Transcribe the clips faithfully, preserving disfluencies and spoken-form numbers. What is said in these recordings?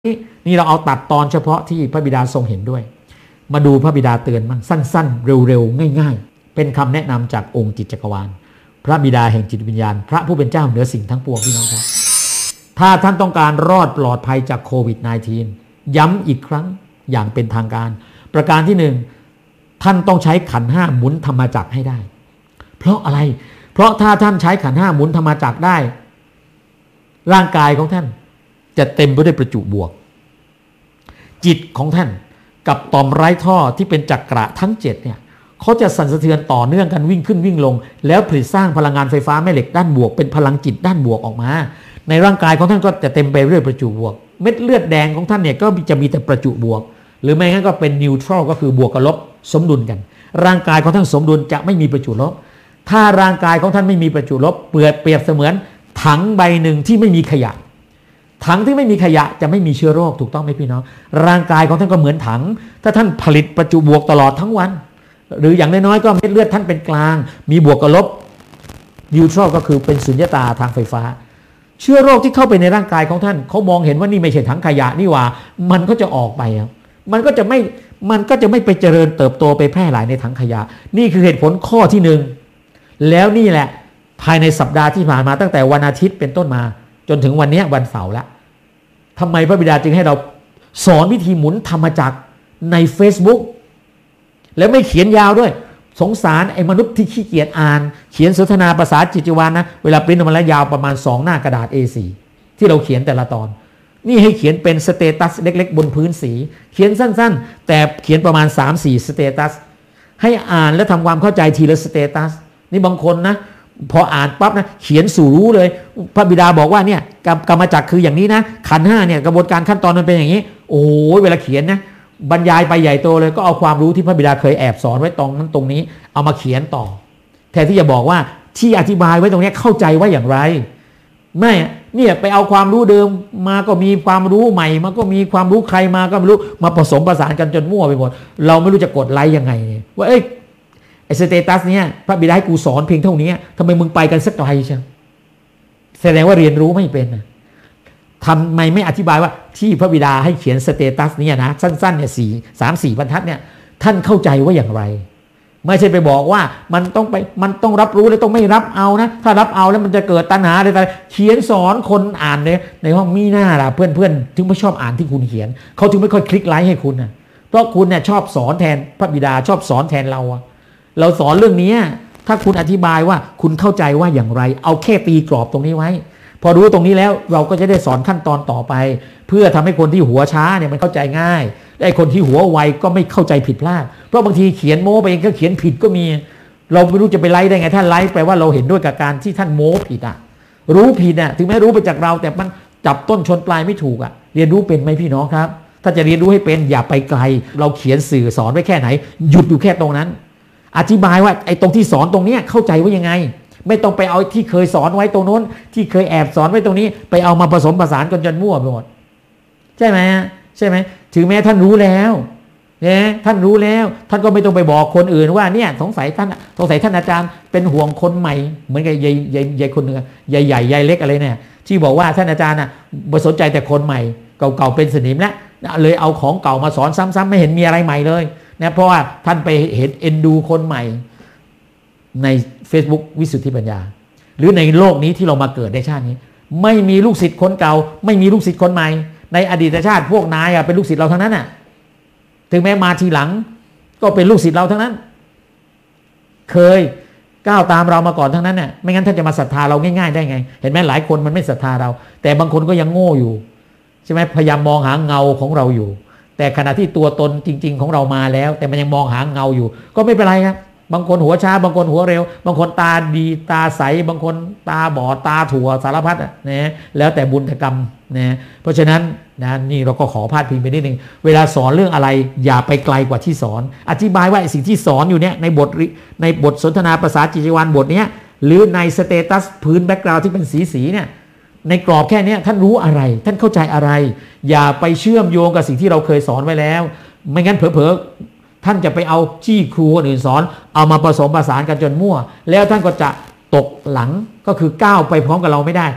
นี่เราเอาตัดตอนเฉพาะที่พระบิดาทรงเห็นด้วยมาดูพระบิดาเตือนมั่งสั้นๆเร็วๆง่ายๆเป็นคำแนะนำจากองค์จิตจักรวาลพระบิดาแห่งจิตวิญญาณพระผู้เป็นเจ้าเหนือสิ่งทั้งปวงพี่น้องครับถ้าท่านต้องการรอดปลอดภัยจากโควิด สิบเก้า ย้ำอีกครั้งอย่างเป็นทางการประการที่หนึ่งท่านต้องใช้ขันธ์ห้าหมุนธรรมจักรให้ได้เพราะอะไรเพราะถ้าท่านใช้ขันธ์ห้าหมุนธรรมจักรได้ร่างกายของท่านจะเต็มไปด้วยประจุบวกจิตของท่านกับต่อมไร้ท่อที่เป็นจักระทั้งเจ็ดเนี่ยเขาจะสั่นสะเทือนต่อเนื่องกันวิ่งขึ้นวิ่งลงแล้วผลิตสร้างพลังงานไฟฟ้าแม่เหล็กด้านบวกเป็นพลังจิตด้านบวกออกมาในร่างกายของท่านก็จะเต็มไปด้วยประจุบวกเม็ดเลือดแดงของท่านเนี่ยก็จะมีแต่ประจุบวกหรือไม่งั้นก็เป็นนิวทรัลก็คือบวกกับลบสมดุลกันร่างกายของท่านสมดุลจะไม่มีประจุลบถ้าร่างกายของท่านไม่มีประจุลบเปรียบเปรียบเสมือนถังใบหนึ่งที่ไม่มีขยะถังที่ไม่มีขยะจะไม่มีเชื้อโรคถูกต้องไหมพี่น้องร่างกายของท่านก็เหมือนถังถ้าท่านผลิตประจุบวกตลอดทั้งวันหรืออย่างน้อยๆก็เม็ดเลือดท่านเป็นกลางมีบวกกับลบนิวทรัลก็คือเป็นสุญญตาทางไฟฟ้าเชื้อโรคที่เข้าไปในร่างกายของท่านเขามองเห็นว่านี่ไม่ใช่ถังขยะนี่ว่ามันก็จะออกไปครับมันก็จะไม่มันก็จะไม่ไปเจริญเติบโตไปแพร่หลายในถังขยะนี่คือเหตุผลข้อที่หนึ่งแล้วนี่แหละภายในสัปดาห์ที่ผ่านมาตั้งแต่วันอาทิตย์เป็นต้นมาจนถึงวันนี้วันเสาร์แล้วทำไมพระบิดาจึงให้เราสอนวิธีหมุนธรรมจักรใน Facebook แล้วไม่เขียนยาวด้วยสงสารไอ้มนุษย์ที่ขี้เกียจอ่านเขียนสนทนาภาษาจิตวิญญาณนะเวลาปริ้นออกมาแล้วยาวประมาณสองหน้ากระดาษ เอ โฟร์ ที่เราเขียนแต่ละตอนนี่ให้เขียนเป็นสเตตัสเล็กๆบนพื้นสีเขียนสั้นๆแต่เขียนประมาณ สามสี่ สเตตัสให้อ่านและทำความเข้าใจทีละสเตตัสนี่บางคนนะพออ่านปั๊บนะเขียนสู่รู้เลยพระบิดาบอกว่าเนี่ยกรรมจักรคืออย่างนี้นะขันธ์ห้าเนี่ยกระบวนการขั้นตอนมันเป็นอย่างนี้โอ้ยเวลาเขียนนะบรรยายไปใหญ่โตเลยก็เอาความรู้ที่พระบิดาเคยแอบสอนไว้ตรงนั้นตรงนี้เอามาเขียนต่อแทนที่จะบอกว่าที่อธิบายไว้ตรงนี้เข้าใจว่าอย่างไรไม่เนี่ยไปเอาความรู้เดิมมาก็มีความรู้ใหม่มาก็มีความรู้ใครมาก็ไม่รู้มาผสมประสานกันจนมั่วไปหมดเราไม่รู้จะกดไลค์ยังไงว่าเอ้ยไอ้สเตตัสเนี่ยพระบิดาให้กูสอนเพียงเท่านี้ทำไมมึงไปกันสักไกลใช่แสดงว่าเรียนรู้ไม่เป็นนะทำไมไม่อธิบายว่าที่พระบิดาให้เขียนสเตตัสเนี่ยนะสั้นๆเนี่ยสี่สามสี่บรรทัดเนี่ยท่านเข้าใจว่าอย่างไรไม่ใช่ไปบอกว่ามันต้องไปมันต้องรับรู้แล้วต้องไม่รับเอานะถ้ารับเอาแล้วมันจะเกิดตัณหาอะไรต่างเขียนสอนคนอ่านในในห้องมีหน้าล่ะเพื่อนๆถึงไม่ชอบอ่านที่คุณเขียนเขาถึงไม่ค่อยคลิกไลค์ให้คุณนะเพราะคุณเนี่ยชอบสอนแทนพระบิดาชอบสอนแทนเราอะเราสอนเรื่องนี้ถ้าคุณอธิบายว่าคุณเข้าใจว่าอย่างไรเอาแค่ตีกรอบตรงนี้ไว้พอรู้ตรงนี้แล้วเราก็จะได้สอนขั้นตอนต่อไปเพื่อทำให้คนที่หัวช้าเนี่ยมันเข้าใจง่ายไอ้คนที่หัวไวก็ไม่เข้าใจผิดพลาดเพราะบางทีเขียนโม้ไปเองก็เขียนผิดก็มีเราไม่รู้จะไปไล่ได้ไงถ้าไล่แปลว่าเราเห็นด้วยกับการที่ท่านโม้ผิดอ่ะรู้ผิดอ่ะถึงแม้รู้ไปจากเราแต่มันจับต้นชนปลายไม่ถูกอ่ะเรียนรู้เป็นไหมพี่น้องครับถ้าจะเรียนรู้ให้เป็นอย่าไปไกลเราเขียนสื่อสอนไว้แค่ไหนหยุดอยู่แค่ตรงนั้นอธิบายว่าไอ้ตรงที่สอนตรงนี้เข้าใจว่ายังไงไม่ต้องไปเอาที่เคยสอนไว้ตรงโน้นที่เคยแอบสอนไว้ตรงนี้ไปเอามาผสมผสานกันจนมั่วไปหมดใช่ไหมใช่ไหมถึงแม้ท่านรู้แล้วเนี่ยท่านรู้แล้วท่านก็ไม่ต้องไปบอกคนอื่นว่าเนี่ยสงสัยท่านสงสัยท่านอาจารย์เป็นห่วงคนใหม่เหมือนกับยายยายยายคนหนึ่งยายใหญ่ยายเล็กอะไรเนี่ยที่บอกว่าท่านอาจารย์น่ะไม่สนใจแต่คนใหม่เก่าๆเป็นสนิมแล้วเลยเอาของเก่ามาสอนซ้ำๆไม่เห็นมีอะไรใหม่เลยนะเพราะว่าท่านไปเห็นเอ็นดูคนใหม่ใน Facebook วิสุทธิปัญญาหรือในโลกนี้ที่เรามาเกิดในชาตินี้ไม่มีลูกศิษย์คนเก่าไม่มีลูกศิษย์คนใหม่ในอดีตชาติพวกนายเป็นลูกศิษย์เราทั้งนั้นน่ะถึงแม้มาทีหลังก็เป็นลูกศิษย์เราทั้งนั้นเคยก้าวตามเรามาก่อนทั้งนั้นน่ะไม่งั้นท่านจะมาศรัทธาเราง่ายๆได้ไงเห็นไหมหลายคนมันไม่ศรัทธาเราแต่บางคนก็ยังโง่อยู่ใช่ไหมพยายามมองหาเงาของเราอยู่แต่ขณะที่ตัวตนจริงๆของเรามาแล้วแต่มันยังมองหาเงาอยู่ก็ไม่เป็นไรครับบางคนหัวช้าบางคนหัวเร็วบางคนตาดีตาใสบางคนตาบอดตาถั่วสารพัดนะแล้วแต่บุญกรรมนะเพราะฉะนั้นนะนี่เราก็ขอพาดพิงไปนิดนึงเวลาสอนเรื่องอะไรอย่าไปไกลกว่าที่สอนอธิบายว่าสิ่งที่สอนอยู่เนี่ยในบทในบทสนทนาภาษาจิตวิญญาณบทนี้หรือในสเตตัสพื้นแบ็กกราวด์ที่เป็นสีสีเนี่ยในกรอบแค่นี้ท่านรู้อะไรท่านเข้าใจอะไรอย่าไปเชื่อมโยงกับสิ่งที่เราเคยสอนไว้แล้วไม่งั้นเผลอๆท่านจะไปเอาจี้ครูคนอื่นสอนเอามาผสมผสานกันจนมั่วแล้วท่านก็จะตกหลังก็คือก้าวไปพร้อมกับเราไม่ได้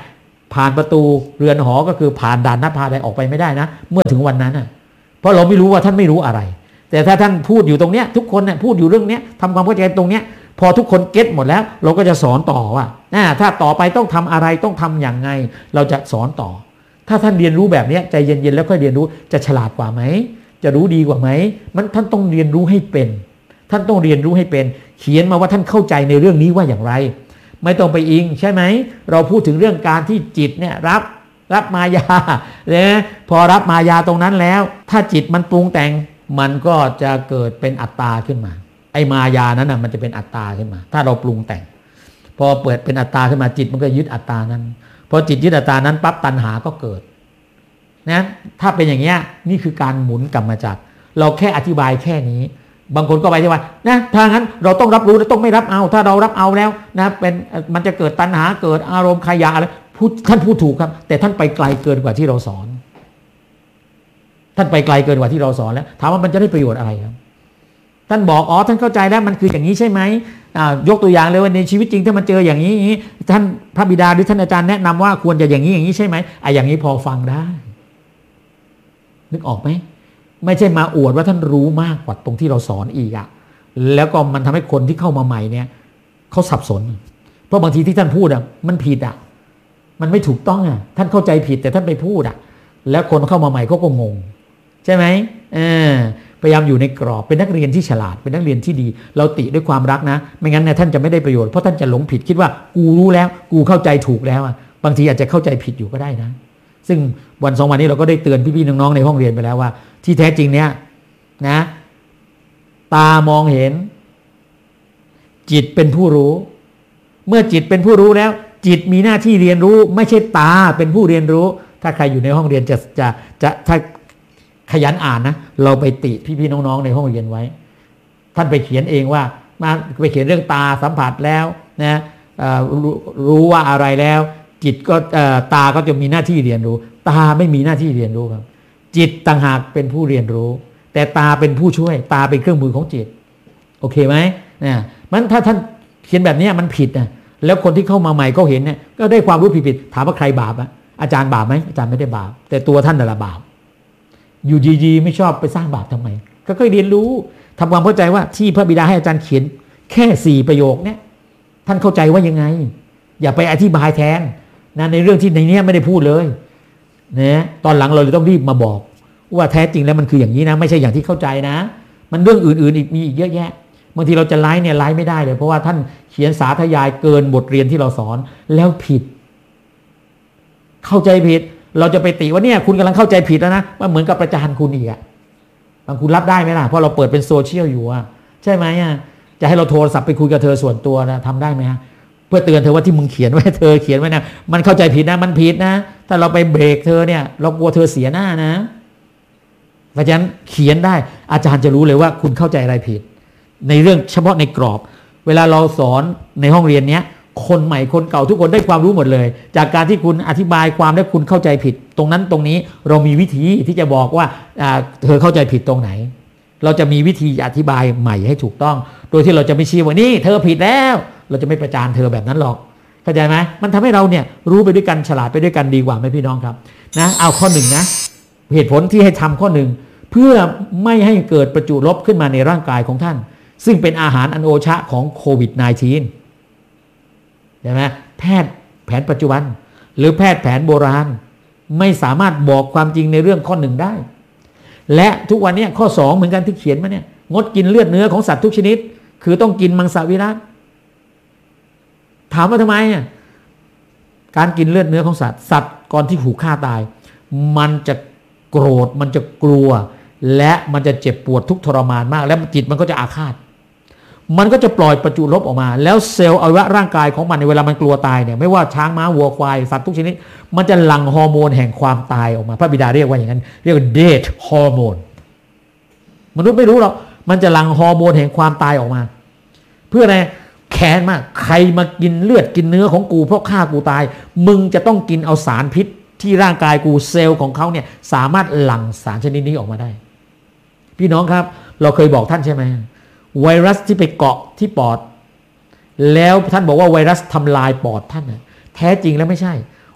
ผ่านประตูเรือนหอก็คือผ่านด่านนภาใดออกไปไม่ได้นะเมื่อถึงวันนั้นน่ะเพราะเราไม่รู้ว่าท่านไม่รู้อะไรแต่ถ้าท่านพูดอยู่ตรงเนี้ยทุกคนเนี่ยพูดอยู่เรื่องเนี้ยทำความเข้าใจตรงเนี้ยพอทุกคนเก็ตหมดแล้วเราก็จะสอนต่อว่าถ้าต่อไปต้องทำอะไรต้องทำอย่างไงเราจะสอนต่อถ้าท่านเรียนรู้แบบนี้ใจเย็นๆแล้วค่อยเรียนรู้จะฉลาดกว่าไหมจะรู้ดีกว่าไหมมันท่านต้องเรียนรู้ให้เป็นท่านต้องเรียนรู้ให้เป็นเขียนมาว่าท่านเข้าใจในเรื่องนี้ว่าอย่างไรไม่ต้องไปอิงใช่ไหมเราพูดถึงเรื่องการที่จิตเนี่ยรับรับมายาเนี่ยพอรับมายาตรงนั้นแล้วถ้าจิตมันปรุงแต่งมันก็จะเกิดเป็นอัตตาขึ้นมาไอ้มายานั้นน่ะมันจะเป็นอัตตาขึ้นมาถ้าเราปรุงแต่งพอเปิดเป็นอัตตาขึ้นมาจิตมันก็ยึดอัตตานั้นพอจิตยึดอัตตานั้นปั๊บตัณหาก็เกิดนะถ้าเป็นอย่างเงี้ยนี่คือการหมุนกรรมจักรเราแค่อธิบายแค่นี้บางคนก็ไปที่ว่านะถ้างั้นเราต้องรับรู้แล้วต้องไม่รับเอาถ้าเรารับเอาแล้วนะเป็นมันจะเกิดตัณหาเกิดอารมณ์ขยะอะไรพูดท่านพูดถูกครับแต่ท่านไปไกลเกินกว่าที่เราสอนท่านไปไกลเกินกว่าที่เราสอนแล้วถามว่ามันจะได้ประโยชน์อะไรครับท่านบอกอ๋อท่านเข้าใจแล้วมันคืออย่างนี้ใช่ไหมยกตัวอย่างเลยว่าในชีวิตจริงถ้ามันเจออย่างนี้ท่านพระบิดาหรือท่านอาจารย์แนะนำว่าควรจะอย่างนี้อย่างนี้ใช่ไหมไอ้อย่างนี้พอฟังได้นึกออกไหมไม่ใช่มาอวดว่าท่านรู้มากกว่าตรงที่เราสอนอีกอะแล้วก็มันทำให้คนที่เข้ามาใหม่เนี่ยเขาสับสนเพราะบางทีที่ท่านพูดอะมันผิดอะมันไม่ถูกต้องอะท่านเข้าใจผิดแต่ท่านไปพูดอะแล้วคนเข้ามาใหม่เขาก็งงใช่ไหมเออพยายามอยู่ในกรอบเป็นนักเรียนที่ฉลาดเป็นนักเรียนที่ดีเราติด้วยความรักนะไม่งั้นเนี่ยท่านจะไม่ได้ประโยชน์เพราะท่านจะหลงผิดคิดว่ากูรู้แล้วกูเข้าใจถูกแล้วอะบางทีอาจจะเข้าใจผิดอยู่ก็ได้นะซึ่งวันสองวันนี้เราก็ได้เตือนพี่ๆน้องๆในห้องเรียนไปแล้วว่าที่แท้จริงเนี่ยนะตามองเห็นจิตเป็นผู้รู้เมื่อจิตเป็นผู้รู้แล้วจิตมีหน้าที่เรียนรู้ไม่ใช่ตาเป็นผู้เรียนรู้ถ้าใครอยู่ในห้องเรียนจะจะจะถ้าขยันอ่านนะเราไปติพี่ๆน้องๆในห้องเรียนไว้ท่านไปเขียนเองว่ามาไปเขียนเรื่องตาสัมผัสแล้วนะรู้ว่าอะไรแล้วจิตก็ตาก็จะมีหน้าที่เรียนรู้ตาไม่มีหน้าที่เรียนรู้ครับจิตต่างหากเป็นผู้เรียนรู้แต่ตาเป็นผู้ช่วยตาเป็นเครื่องมือของจิตโอเคไหมเนี่ยมันถ้าท่านเขียนแบบนี้มันผิดนะแล้วคนที่เข้ามาใหม่เขาเห็นเนี่ยก็ได้ความรู้ผิดๆถามว่าใครบาปอะอาจารย์บาปไหมอาจารย์ไม่ได้บาปแต่ตัวท่านน่ะบาปอยู่ดีๆไม่ชอบไปสร้างบาปทำไมก็ค่อยเรียนรู้ทำความเข้าใจว่าที่พระบิดาให้อาจารย์เขียนแค่สี่ประโยคเนี่ยท่านเข้าใจว่ายังไงอย่าไปอธิบายแทนนะในเรื่องที่ในนี้ไม่ได้พูดเลยนะตอนหลังเราเลยต้องรีบมาบอกว่าแท้จริงแล้วมันคืออย่างนี้นะไม่ใช่อย่างที่เข้าใจนะมันเรื่องอื่นๆอีกมีอีกเยอะแยะบางทีเราจะไลฟ์เนี่ยไลฟ์ไม่ได้เลยเพราะว่าท่านเขียนสาธยายเกินบทเรียนที่เราสอนแล้วผิดเข้าใจผิดเราจะไปติว่าเนี่ยคุณกำลังเข้าใจผิดแล้วนะว่าเหมือนกับประจานคุณอีกอะบางคุณรับได้ไหมล่ะเพราะเราเปิดเป็นโซเชียลอยู่อะใช่ไหมอะจะให้เราโทรศัพท์ไปคุยกับเธอส่วนตัวนะทำได้ไหมฮะเพื่อเตือนเธอว่าที่มึงเขียนไว้เธอเขียนไว้นะมันเข้าใจผิดนะมันผิดนะถ้าเราไปเบรกเธอเนี่ยเรากลัวเธอเสียหน้านะเพราะฉะนั้นเขียนได้อาจารย์จะรู้เลยว่าคุณเข้าใจอะไรผิดในเรื่องเฉพาะในกรอบเวลาเราสอนในห้องเรียนเนี้ยคนใหม่คนเก่าทุกคนได้ความรู้หมดเลยจากการที่คุณอธิบายความและคุณเข้าใจผิดตรงนั้นตรงนี้เรามีวิธีที่จะบอกว่าเธอเข้าใจผิดตรงไหนเราจะมีวิธีอธิบายใหม่ให้ถูกต้องโดยที่เราจะไม่ชี้ว่านี่เธอผิดแล้วเราจะไม่ประจานเธอแบบนั้นหรอกเข้าใจไหมมันทำให้เราเนี่ยรู้ไปด้วยกันฉลาดไปด้วยกันดีกว่าไหมพี่น้องครับนะเอาข้อหนึ่งนะเหตุผลที่ให้ทำข้อหนึ่งเพื่อไม่ให้เกิดประจุลบขึ้นมาในร่างกายของท่านซึ่งเป็นอาหารอันโอชะของโควิด สิบเก้า ใช่ไหมแพทย์แผนปัจจุบันหรือแพทย์แผนโบราณไม่สามารถบอกความจริงในเรื่องข้อหนึ่งได้และทุกวันนี้ข้อสองเหมือนกันที่เขียนมาเนี่ยงดกินเลือดเนื้อของสัตว์ทุกชนิดคือต้องกินมังสวิรัติถามว่าทำไมอ่ะการกินเลือดเนื้อของสัตว์สัตว์ก่อนที่ถูกฆ่าตายมันจะโกรธมันจะกลัวและมันจะเจ็บปวดทุกทรมานมากแล้วจิตมันก็จะอาฆาตมันก็จะปล่อยประจุลบออกมาแล้วเซลล์อวัยวะร่างกายของมันในเวลามันกลัวตายเนี่ยไม่ว่าช้างม้าวัวควายสัตว์ทุกชนิดมันจะหลั่งฮอร์โมนแห่งความตายออกมาพระบิดาเรียกว่าอย่างนั้นเรียกว่าเดทฮอร์โมนมนุษย์ไม่รู้หรอกมันจะหลั่งฮอร์โมนแห่งความตายออกมาเพื่ออะไรแค้นมากใครมากินเลือดกินเนื้อของกูเพราะฆ่ากูตายมึงจะต้องกินเอาสารพิษที่ร่างกายกูเซลล์ของเขาเนี่ยสามารถหลั่งสารชนิดนี้ออกมาได้พี่น้องครับเราเคยบอกท่านใช่ไหมไวรัสที่ไปเกาะที่ปอดแล้วท่านบอกว่าไวรัสทำลายปอดท่านนะแท้จริงแล้วไม่ใช่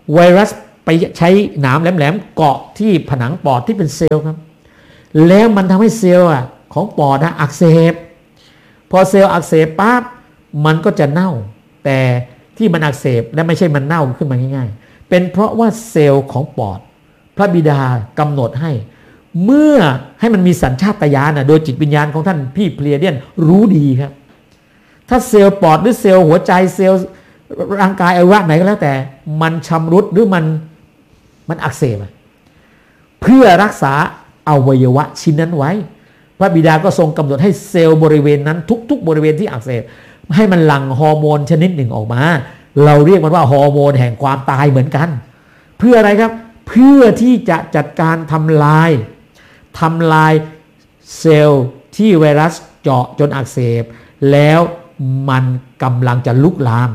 ไวรัสไปใช้หนามแหลมๆเกาะที่ผนังปอดที่เป็นเซลล์ครับแล้วมันทำให้เซลล์ของปอดอักเสบพอเซลล์อักเสบปั๊บมันก็จะเน่าแต่ที่มันอักเสบและไม่ใช่มันเน่าขึ้นมาง่ายๆเป็นเพราะว่าเซลล์ของปอดพระบิดากำหนดให้เมื่อให้มันมีสัญชาตญาณนะโดยจิตวิญญาณของท่านพี่เพลียเดียนรู้ดีครับถ้าเซลล์ปอดหรือเซลล์หัวใจเซลล์ร่างกายอวัยวะไหนก็แล้วแต่มันชำรุดหรือมันมันอักเสบเพื่อรักษาอวัยวะชิ้นนั้นไว้พระบิดาก็ทรงกำหนดให้เซลล์บริเวณนั้นทุกๆบริเวณที่อักเสบให้มันหลั่งฮอร์โมนชนิดหนึ่งออกมาเราเรียกมันว่าฮอร์โมนแห่งความตายเหมือนกันเพื่ออะไรครับเพื่อที่จะจัดการทำลายทำลายเซลล์ที่ไวรัสเจาะจนอักเสบแล้วมันกำลังจะลุกลาม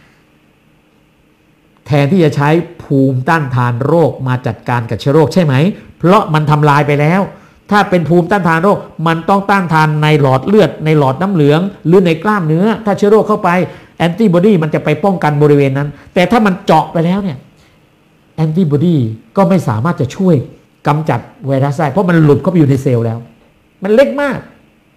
แทนที่จะใช้ภูมิต้านทานโรคมาจัดการกับเชื้อโรคใช่ไหมเพราะมันทำลายไปแล้วถ้าเป็นภูมิต้านทานโรคมันต้องต้านทานในหลอดเลือดในหลอดน้ำเหลืองหรือในกล้ามเนื้อถ้าเชื้อโรคเข้าไปแอนติบอดีมันจะไปป้องกันบริเวณนั้นแต่ถ้ามันเจาะไปแล้วเนี่ยแอนติบอดีก็ไม่สามารถจะช่วยกำจัดไวรัสได้เพราะมันหลุดเข้าไปอยู่ในเซลล์แล้วมันเล็กมาก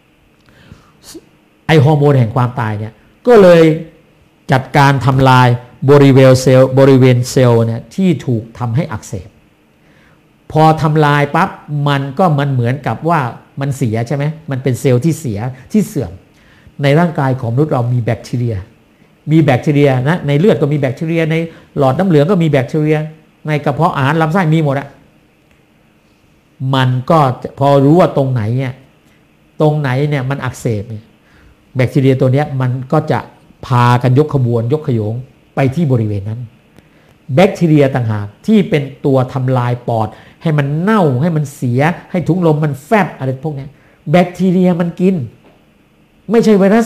ไอฮอร์โมนแห่งความตายเนี่ยก็เลยจัดการทำลายบริเวณเซลล์บริเวณเซลล์เนี่ยที่ถูกทำให้อักเสบพอทำลายปั๊บมันก็มันเหมือนกับว่ามันเสียใช่ไหมมันเป็นเซลล์ที่เสียที่เสื่อมในร่างกายของมนุษย์เรามีแบคทีเรียมีแบคทีเรียนะในเลือดก็มีแบคทีเรียในหลอดน้ำเหลืองก็มีแบคทีเรียในกระเพาะอาหารลำไส้มีหมดอะมันก็พอรู้ว่าตรงไหนเนี่ยตรงไหนเนี่ยมันอักเสบเนี่ยแบคทีเรียตัวนี้มันก็จะพากันยกขบวนยกขโยงไปที่บริเวณนั้นแบคทีเรียต่างหากที่เป็นตัวทำลายปอดให้มันเน่าให้มันเสียให้ถุงลมมันแฟบอะไรพวกนี้แบคทีเรียมันกินไม่ใช่ไวรัส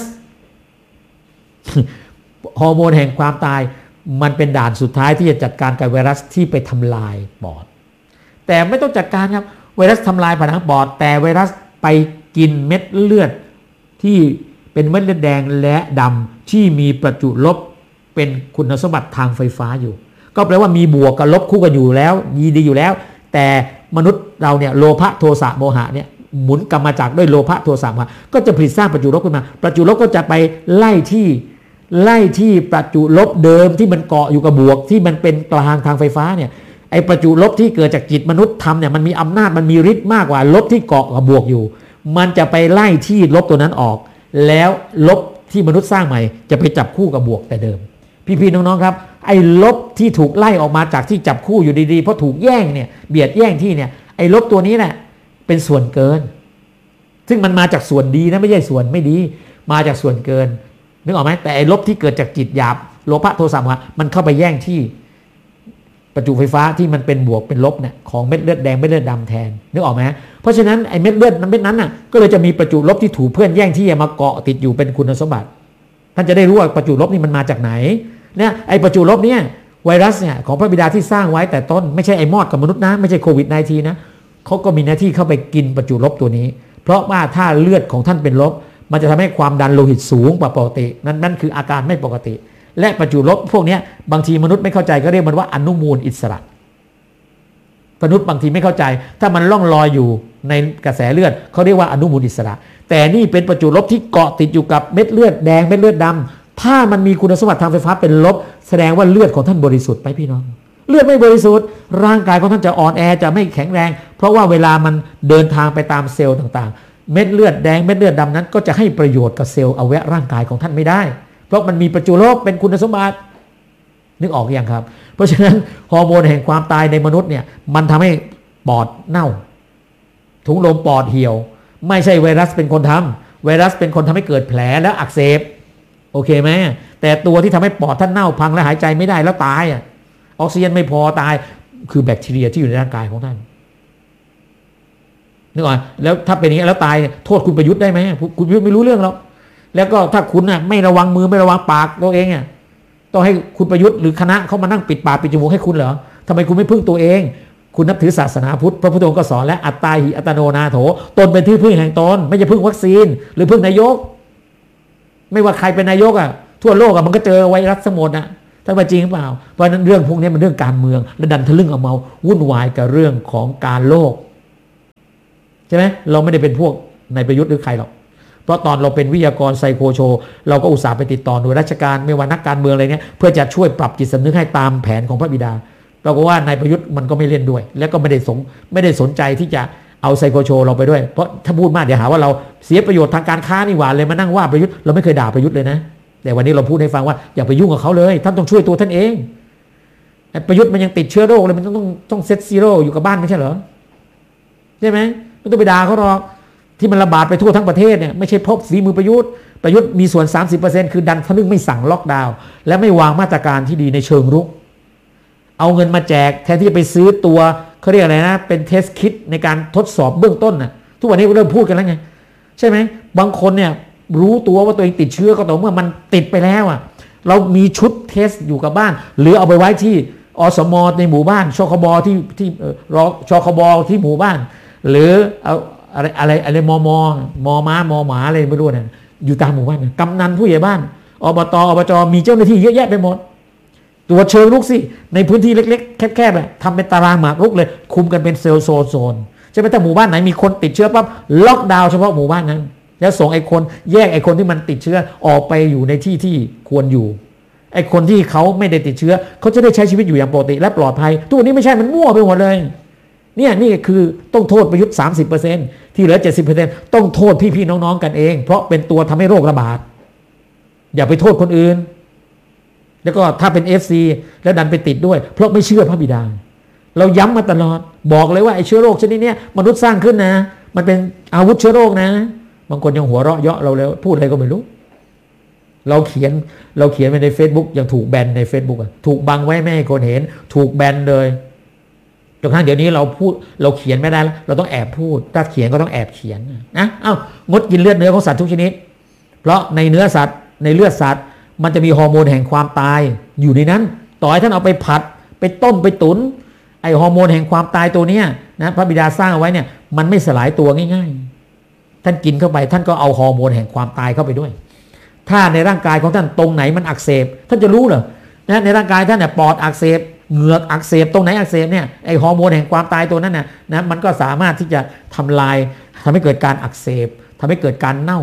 ฮอร์โมนแห่งความตายมันเป็นด่านสุดท้ายที่จะจัดการกับไวรัสที่ไปทำลายปอดแต่ไม่ต้องจัดการครับไวรัสทำลายผนังปอดแต่ไวรัสไปกินเม็ดเลือดที่เป็นเม็ดเลือดแดงและดำที่มีประจุลบเป็นคุณสมบัติทางไฟฟ้าอยู่ก็แปลว่ามีบวกกับลบคู่กันอยู่แล้วยีดีอยู่แล้วแต่มนุษย์เราเนี่ยโลภะโทสะโมหะเนี่ยหมุนกรรมมาจากด้วยโลภะโทสะโมหะก็จะผลิตสร้างประจุลบขึ้นมาประจุลบก็จะไปไล่ที่ไล่ที่ประจุลบเดิมที่มันเกาะอยู่กับบวกที่มันเป็นกลางทางไฟฟ้าเนี่ยไอประจุลบที่เกิดจากจิตมนุษย์ทำเนี่ยมันมีอำนาจมันมีฤทธิ์มากกว่าลบที่เกาะกับบวกอยู่มันจะไปไล่ที่ลบตัวนั้นออกแล้วลบที่มนุษย์สร้างใหม่จะไปจับคู่กับบวกแต่เดิมพี่ๆน้องๆครับไอ้ลบที่ถูกไล่ออกมาจากที่จับคู่อยู่ดีๆเพราะถูกแย่งเนี่ยเบียดแย่งที่เนี่ยไอ้ลบตัวนี้แหละเป็นส่วนเกินซึ่งมันมาจากส่วนดีนะไม่ใช่ส่วนไม่ดีมาจากส่วนเกินนึกออกไหมแต่ไอ้ลบที่เกิดจากจิตหยาบโลภะโทสะโมหะมันเข้าไปแย่งที่ประจุไฟฟ้าที่มันเป็นบวกเป็นลบเนี่ยของเม็ดเลือดแดงเม็ดเลือดดำแทนนึกออกไหมเพราะฉะนั้นไอ้เม็ดเลือดนั้นเม็ดนั้นน่ะก็เลยจะมีประจุลบที่ถูกเพื่อนแย่งที่มาเกาะติดอยู่เป็นคุณสมบัติท่านจะได้รู้ว่าประจุลบนี่มันมาจากไหนเนี่ยไอ้ประจุลบเนี่ยไวรัสเนี่ยของพระบิดาที่สร้างไว้แต่ต้นไม่ใช่ไอ้มอดกับมนุษย์นะไม่ใช่โควิด สิบเก้า นะเขาก็มีหน้าที่เข้าไปกินประจุลบตัวนี้เพราะว่าถ้าเลือดของท่านเป็นลบมันจะทำให้ความดันโลหิตสูงกว่าปกตินั่นนั่นคืออาการไม่ปกติและประจุลบพวกนี้บางทีมนุษย์ไม่เข้าใจก็เรียกมันว่าอนุมูลอิสระมนุษย์บางทีไม่เข้าใจถ้ามันล่องลอยอยู่ในกระแสเลือดเขาเรียกว่าอนุมูลอิสระแต่นี่เป็นประจุลบที่เกาะติดอยู่กับเม็ดเลือดแดงเม็ดเลือดดำถ้ามันมีคุณสมบัติทางไฟฟ้าเป็นลบแสดงว่าเลือดของท่านบริสุทธิ์ไปพี่น้องเลือดไม่บริสุทธิ์ร่างกายของท่านจะอ่อนแอจะไม่แข็งแรงเพราะว่าเวลามันเดินทางไปตามเซลล์ต่างๆเม็ดเลือดแดงเม็ดเลือดดำนั้นก็จะให้ประโยชน์กับเซลล์อวัยวะร่างกายของท่านไม่ได้เพราะมันมีประจุลบเป็นคุณสมบัตินึกออกยังครับเพราะฉะนั้นฮอร์โมนแห่งความตายในมนุษย์เนี่ยมันทำให้ปอดเน่าถุงลมปอดเหี่ยวไม่ใช่ไวรัสเป็นคนทำไวรัสเป็นคนทำให้เกิดแผลแล้วอักเสบโอเคไหมแต่ตัวที่ทำให้ปอดท่านเน่าพังและหายใจไม่ได้แล้วตายอ่ะออกซิเจนไม่พอตายคือแบคทีเรียที่อยู่ในร่างกายของท่านนึกออกแล้วถ้าเป็นอย่างนี้แล้วตายโทษคุณประยุทธ์ได้ไหมคุณประยุทธ์ไม่รู้เรื่องหรอกแล้วก็ถ้าคุณน่ะไม่ระวังมือไม่ระวังปากตัวเองอ่ะต้องให้คุณประยุทธ์หรือคณะเขามานั่งปิดปากปิดจมูกให้คุณเหรอทำไมคุณไม่พึ่งตัวเองคุณนับถือศาสนาพุทธพระพุทธองค์ก็สอนและอัตตาหิอัตโนนาโถตนเป็นที่พึ่งแห่งตนไม่ใช่พึ่งวัคซีนหรือพึ่งนายกไม่ว่าใครเป็นนายกอ่ะทั่วโลกอ่ะมันก็เจอไวรัสสมดอ่ะถ้าว่าจริงหรือเปล่าเพราะนั้นเรื่องพวกนี้มันเรื่องการเมืองและดันทะลึ่งเอาเมาวุ่นวายกับเรื่องของการโลกใช่ไหมเราไม่ได้เป็นพวกนายประยุทธ์หรือใครหรอกเพราะตอนเราเป็นวิทยากรไซโคโชเราก็อุตส่าห์ไปติดต่อหน่วยราชการไม่ว่านักการเมืองอะไรเนี้ยเพื่อจะช่วยปรับจิตสำนึกให้ตามแผนของพระบิดาเราก็ว่านายประยุทธ์มันก็ไม่เล่นด้วยแล้วก็ไม่ได้สงไม่ได้สนใจที่จะเอาไซโคโชเราไปด้วยเพราะถ้าพูดมากเดี๋ยวหาว่าเราเสียประโยชน์ทางการค้านี่หว่าเลยมานั่งว่าประยุทธ์เราไม่เคยด่าประยุทธ์เลยนะแต่วันนี้เราพูดให้ฟังว่าอย่าไปยุ่งกับเขาเลยท่านต้องช่วยตัวท่านเองประยุทธ์มันยังติดเชื้อโรคเลยมันต้องต้องต้องเซตซีโร่อยู่กับบ้านไม่ใช่เหรอใช่ไหมไม่ต้องไปด่าเขาหรอกที่มันระบาดไปทั่วทั้งประเทศเนี่ยไม่ใช่เพราะฝีมือประยุทธ์ประยุทธ์มีส่วน สามสิบเปอร์เซ็นต์ คือดันทะลึ่งไม่สั่งล็อกดาวน์และไม่วางมาตรการที่ดีในเชิงรุกเอาเงินมาแจกแทนที่จะไปซื้อตัวเขาเรียกอะไรนะเป็นเทสคิดในการทดสอบเบื้องต้นน่ะทุกวันนี้เริ่มพูดกันแล้วไงใช่ไหมบางคนเนี่ยรู้ตัวว่าตัวเองติดเชื้อก็ต่อเมื่อมันติดไปแล้วอ่ะเรามีชุดเทสอยู่กับบ้านหรือเอาไปไว้ที่อสมในหมู่บ้านชคบที่ที่รอชคบที่หมู่บ้านหรือเอาอะไรอะไรอะไรมมมม้ามหมาอะไรไม่รู้เนี่ยอยู่ตามหมู่บ้านกำนันผู้ใหญ่บ้านอบตอบจมีเจ้าหน้าที่เยอะแยะไปหมดตัวเชิงลุกสิในพื้นที่เล็กๆแคบๆแบบทำเป็นตารางหมากรุกเลยคุมกันเป็นเซลล์โซนโซนใช่ไหมถ้าหมู่บ้านไหนมีคนติดเชื้อปั๊บล็อกดาวน์เฉพาะหมู่บ้านนั้นแล้วส่งไอ้คนแยกไอ้คนที่มันติดเชื้อออกไปอยู่ในที่ที่ควรอยู่ไอ้คนที่เขาไม่ได้ติดเชื้อเขาจะได้ใช้ชีวิตอยู่อย่างปกติและปลอดภัยทุกวันนี้ไม่ใช่มันมั่วไปหมดเลยเนี่ยนี่คือต้องโทษประยุทธ์ สามสิบเปอร์เซ็นต์ ที่เหลือ เจ็ดสิบเปอร์เซ็นต์ ต้องโทษพี่ๆน้องๆกันเองเพราะเป็นตัวทำให้โรคระบาดอย่าไปโทษคนอื่นแล้วก็ถ้าเป็น เอฟ ซี แล้วดันไปติดด้วยเพราะไม่เชื่อพระบิดาเราย้ำมาตลอดบอกเลยว่าไอ้เชื้อโรคชนิดนี้มนุษย์สร้างขึ้นนะมันเป็นอาวุธเชื้อโรคนะบางคนยังหัวเราะเยาะเราแล้วพูดอะไรก็ไม่รู้เราเขียนเราเขียนไปใน Facebook ยังถูกแบนใน Facebook อ่ะถูกบังไว้ไม่ให้คนเห็นถูกแบนเลยจนกระทั่งเดี๋ยวนี้เราพูดเราเขียนไม่ได้แล้วเราต้องแอบพูดถ้าเขียนก็ต้องแอบเขียนนะเอ้างดกินเลือดเนื้อของสัตว์ทุกชนิดเพราะในเนื้อสัตว์ในเลือดสัตว์มันจะมีฮอร์โมนแห่งความตายอยู่ในนั้นต่อให้ท่านเอาไปผัดไปต้มไปตุ๋นไอฮอร์โมนแห่งความตายตัวนี้นะพระบิดาสร้างเอาไว้เนี่ยมันไม่สลายตัวง่ายๆท่านกินเข้าไปท่านก็เอาฮอร์โมนแห่งความตายเข้าไปด้วยถ้าในร่างกายของท่านตรงไหนมันอักเสบท่านจะรู้เหรอนะในร่างกายท่านเนี่ยปอดอักเสบเหงือกอักเสบตรงไหนอักเสบเนี่ยไอฮอร์โมนแห่งความตายตัวนั้นนะนะมันก็สามารถที่จะทำลายทำให้เกิดการอักเสบทำให้เกิดการเน่า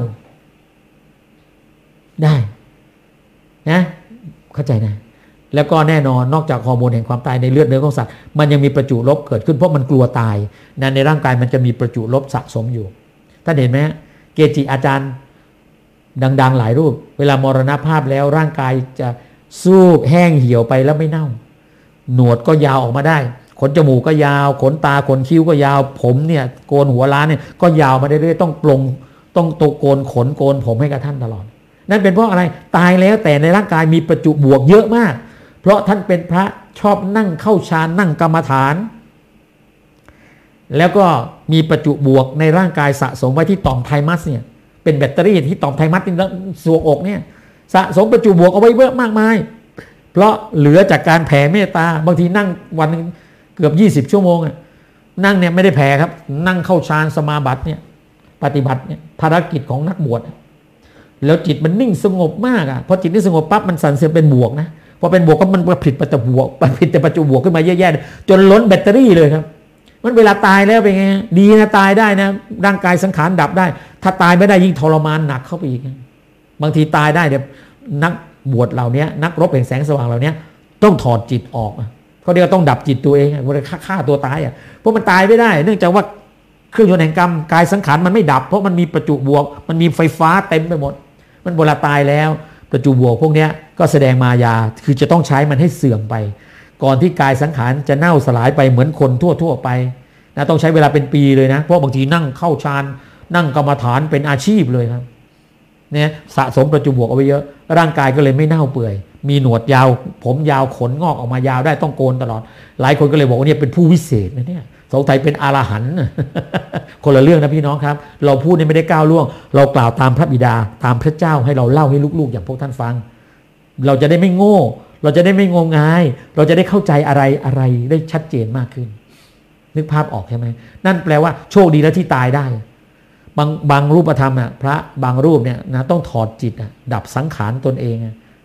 ได้นะเข้าใจนะแล้วก็แน่นอนนอกจากฮอร์โมนแห่งความตายในเลือดเนื้อของสัตว์มันยังมีประจุลบเกิดขึ้นเพราะมันกลัวตายนะในร่างกายมันจะมีประจุลบสะสมอยู่ท่านเห็นไหมเกจิอาจารย์ดังๆหลายรูปเวลามรณภาพแล้วร่างกายจะสูบแห้งเหี่ยวไปแล้วไม่เน่าหนวดก็ยาวออกมาได้ขนจมูกก็ยาวขนตาขนคิ้วก็ยาวผมเนี่ยโกนหัวล้านเนี่ยก็ยาวมาเรื่อยๆต้องปลงต้องตกโกนขนโกนผมให้กับท่านตลอดนั่นเป็นเพราะอะไรตายแล้วแต่ในร่างกายมีประจุบวกเยอะมากเพราะท่านเป็นพระชอบนั่งเข้าฌานนั่งกรรมฐานแล้วก็มีประจุบวกในร่างกายสะสมไว้ที่ต่อมไทมัสเนี่ยเป็นแบตเตอรี่ที่ต่อมไทมัสที่สวงอกเนี่ยสะสมประจุบวกเอาไว้เยอะมากมายเพราะเหลือจากการแผ่เมตตาบางทีนั่งวันนึงเกือบยี่สิบชั่วโมงอ่ะนั่งเนี่ยไม่ได้แผ่ครับนั่งเข้าฌานสมาบัติเนี่ยปฏิบัติเนี่ยภารกิจของนักบวชแล้วจิตมันนิ่งสงบมากอ่ะพอจิตนิ่งสงบปั๊บมันสั่นเสียเป็นบวกนะพอเป็นบวกก็มันผลิตประจุบวกผลิตแต่ประจุบวกขึ้นมาเยอะแยะจนล้นแบตเตอรี่เลยครับมันเวลาตายแล้วเป็นไงดีนะตายได้นะร่างกายสังขารดับได้ถ้าตายไม่ได้ยิ่งทรมานหนักเข้าไปอีกบางทีตายได้เดี๋ยวนักบวชเหล่านี้นักรบแห่งแสงสว่างเหล่านี้ต้องถอดจิตออกเขาเรียกต้องดับจิตตัวเองเวลาฆ่าตัวตายอ่ะเพราะมันตายไม่ได้เนื่องจากว่าเครื่องยนต์แห่งกรรมกายสังขารมันไม่ดับเพราะมันมีประจุบวกมันมีไฟฟ้าเต็มไปหมดมันเวลาตายแล้วประจุบวกพวกนี้ก็แสดงมายาคือจะต้องใช้มันให้เสื่อมไปก่อนที่กายสังขารจะเน่าสลายไปเหมือนคนทั่วๆไปนะต้องใช้เวลาเป็นปีเลยนะเพราะบางทีนั่งเข้าฌานนั่งกรรมฐานเป็นอาชีพเลยครับเนี่ยสะสมประจุบวกเอาไว้เยอะร่างกายก็เลยไม่เน่าเปื่อยมีหนวดยาวผมยาวขนงอกออกมายาวได้ต้องโกนตลอดหลายคนก็เลยบอกว่าเนี่ยเป็นผู้วิเศษนะเนี่ยสงสัยเป็นอรหันต์ คนละเรื่องนะพี่น้องครับเราพูดนี่ไม่ได้ก้าวล่วงเรากล่าวตามพระบิดาตามพระเจ้าให้เราเล่าให้ลูกๆอย่างพวกท่านฟังเราจะได้ไม่โง่เราจะได้ไม่งมงายเราจะได้เข้าใจอะไรอะไรได้ชัดเจนมากขึ้นนึกภาพออกใช่ไหมนั่นแปลว่าโชคดีแล้วที่ตายได้บางบางรูปธรรมอ่ะพระบางรูปเนี่ยนะต้องถอดจิตอ่ะดับสังขารตนเอง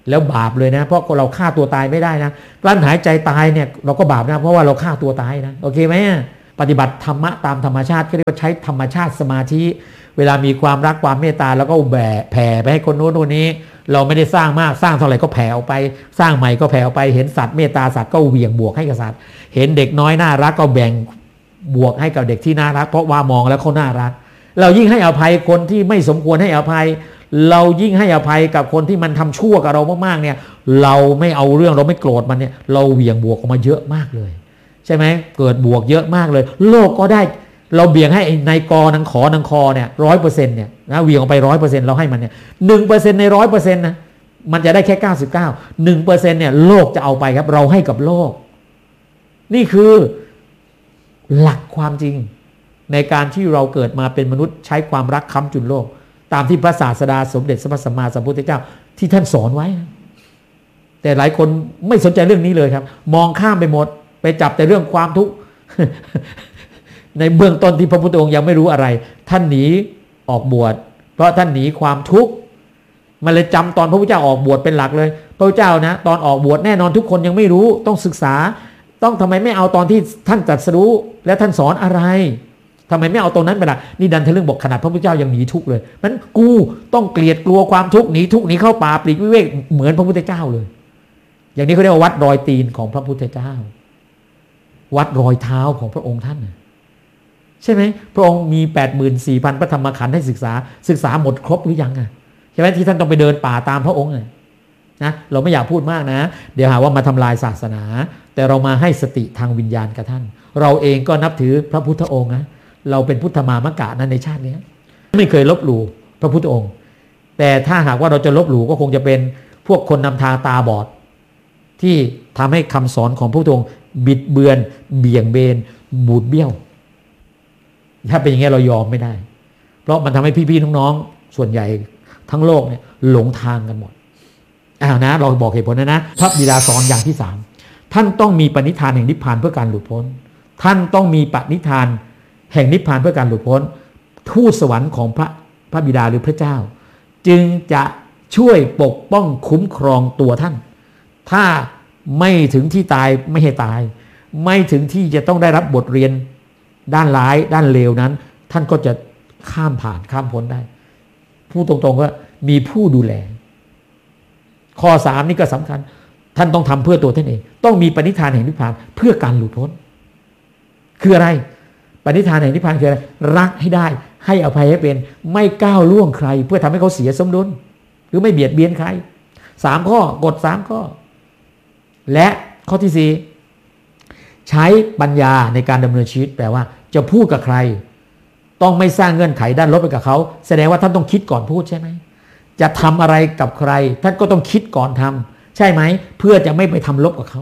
แล้วบาปเลยนะเพราะเราฆ่าตัวตายไม่ได้นะกลั้นหายใจตายเนี่ยเราก็บาปนะเพราะว่าเราฆ่าตัวตายนะโอเคไหมปฏิบัติธรรมะตามธรรมชาติก็เรียกว่าใช้ธรรมชาติสมาธิเวลามีความรักความเมตตาแล้วก็แผ่แผ่ไปให้คนโน้นคนนี้เราไม่ได้สร้างมากสร้างเท่าไหร่ก็แผ่ออกไปสร้างใหม่ก็แผ่ออกไปเห็นสัตว์เมตตาสัตว์ก็เหวี่ยงบวกให้กับสัตว์เห็นเด็กน้อยน่ารักก็แบ่งบวกให้กับเด็กที่น่ารักเพราะว่ามองแล้วเขาน่ารักเรายิ่งให้อภัยคนที่ไม่สมควรให้อภัยเรายิ่งให้อภัยกับคนที่มันทำชั่วกับเรามากๆเนี่ยเราไม่เอาเรื่องเราไม่โกรธมันเนี่ยเราเหวี่ยงบวกออกมาเยอะมากเลยใช่ไหมเกิดบวกเยอะมากเลยโลกก็ได้เราเบี่ยงให้ในกอนังขอนังคอเนี่ยร้อยเปอร์เซ็นต์เนี่ยนะเบี่ยงออกไปร้อยเปอร์เซ็นต์เราให้มันเนี่ยหนึ่งเปอร์เซ็นต์ในร้อยเปอร์เซ็นต์นะมันจะได้แค่เก้าสิบเก้าหนึ่งเปอร์เซ็นต์เนี่ยโลกจะเอาไปครับเราให้กับโลกนี่คือหลักความจริงในการที่เราเกิดมาเป็นมนุษย์ใช้ความรักค้ำจุนโลกตามที่พระศาสดาสมเด็จพระสัมมาสัมพุทธเจ้าที่ท่านสอนไว้แต่หลายคนไม่สนใจเรื่องนี้เลยครับมองข้ามไปหมดไปจับแต่เรื่องความทุกข์ ในเบื้องต้นที่พระพุทธองค์ยังไม่รู้อะไรท่านหนีออกบวชเพราะท่านหนีความทุกข์มันเลยจำตอนพระพุทธเจ้าออกบวชเป็นหลักเลยพระพุทธเจ้านะตอนออกบวชแน่นอนทุกคนยังไม่รู้ต้องศึกษาต้องทำไมไม่เอาตอนที่ท่านตรัสรู้และท่านสอนอะไรทำไมไม่เอาตรงนั้นไปล่ะนี่ดันทะลึ่งบอกขนาดพระพุทธเจ้ายังหนีทุกข์เลยมันกูต้องเกลียดกลัวความทุกข์หนีทุกข์หนีเข้าป่าปลีกวิเวกเหมือนพระพุทธเจ้าเลยอย่างนี้เขาเรียกว่าวัดรอยตีนของพระพุทธเจ้าวัดรอยเท้าของพระองค์ท่านใช่ไหมพระองค์มี แปดหมื่นสี่พัน พระธรรมขันธ์ให้ศึกษาศึกษาหมดครบหรือยังอ่ะใช่ไหมที่ท่านต้องไปเดินป่าตามพระองค์นะเราไม่อยากพูดมากนะเดี๋ยวหาว่ามาทำลายศาสนาแต่เรามาให้สติทางวิญญาณกับท่านเราเองก็นับถือพระพุทธองค์นะเราเป็นพุทธมามกะนั้นในชาตินี้ไม่เคยลบหลู่พระพุทธองค์แต่ถ้าหากว่าเราจะลบหลู่ก็คงจะเป็นพวกคนนำทางตาบอดที่ทำให้คำสอนของพระพุทธองค์บิดเบือนเบี่ยงเบนบูดเบี้ยวถ้าเป็นอย่างนี้เรายอมไม่ได้เพราะมันทำให้พี่ๆน้องๆส่วนใหญ่ทั้งโลกเนี่ยหลงทางกันหมดอ้าวนะเราบอกเหตุผลนะนะพระบิดาสอนอย่างที่สามท่านต้องมีปณิธานแห่งนิพพานเพื่อการหลุดพ้นท่านต้องมีปณิธานแห่งนิพพานเพื่อการหลุดพ้นทูตสวรรค์ของพระพระบิดาหรือพระเจ้าจึงจะช่วยปกป้องคุ้มครองตัวท่านถ้าไม่ถึงที่ตายไม่ให้ตายไม่ถึงที่จะต้องได้รับบทเรียนด้านร้ายด้านเลวนั้นท่านก็จะข้ามผ่านข้ามพ้นได้พูดตรงๆว่ามีผู้ดูแลข้อสามนี่ก็สำคัญท่านต้องทำเพื่อตัวท่านเองต้องมีปณิธานแห่งนิพพานเพื่อการหลุดพ้นคืออะไรปณิธานแห่งนิพพานคืออะไรรักให้ได้ให้อภัยให้เป็นไม่ก้าวล่วงใครเพื่อทำให้เขาเสียสมดุลหรือไม่เบียดเบียนใครสามข้อกฎสามข้อและข้อที่สี่ใช้ปัญญาในการดำเนินชีวิตแปลว่าจะพูดกับใครต้องไม่สร้างเงื่อนไขด้านลบไปกับเขาแสดงว่าท่านต้องคิดก่อนพูดใช่ไหมจะทำอะไรกับใครท่านก็ต้องคิดก่อนทำใช่ไหมเพื่อจะไม่ไปทำลบกับเขา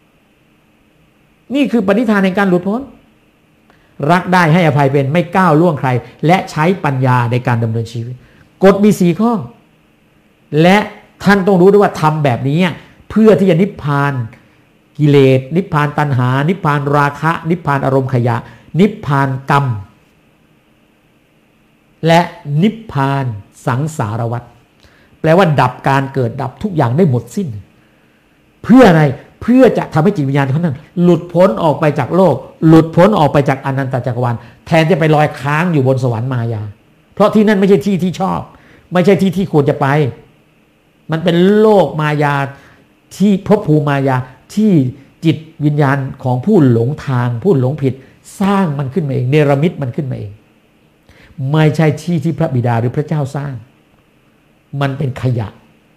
นี่คือปณิธานในการหลุดพ้นรักได้ให้อภัยเป็นไม่ก้าวล่วงใครและใช้ปัญญาในการดำเนินชีวิตกฎมีสี่ข้อและท่านต้องรู้ด้วยว่าทำแบบนี้เพื่อที่จะนิพพานกิเลสนิพพานตัณหานิพพานราคะนิพพานอารมณ์ขยะนิพพานกรรมและนิพพานสังสารวัฏแปลว่าดับการเกิดดับทุกอย่างได้หมดสิ้นเพื่ออะไรเพื่อจะทำให้จิตวิญญาณเขานั้นหลุดพ้นออกไปจากโลกหลุดพ้นออกไปจากอนันตจักรวาลแทนจะไปลอยค้างอยู่บนสวรรค์มายาเพราะที่นั่นไม่ใช่ที่ที่ชอบไม่ใช่ที่ที่ควรจะไปมันเป็นโลกมายาที่ภพภูมิมายาที่จิตวิญญาณของผู้หลงทางผู้หลงผิดสร้างมันขึ้นมาเองเนรมิตมันขึ้นมาเองไม่ใช่ที่ที่พระบิดาหรือพระเจ้าสร้างมันเป็นขยะ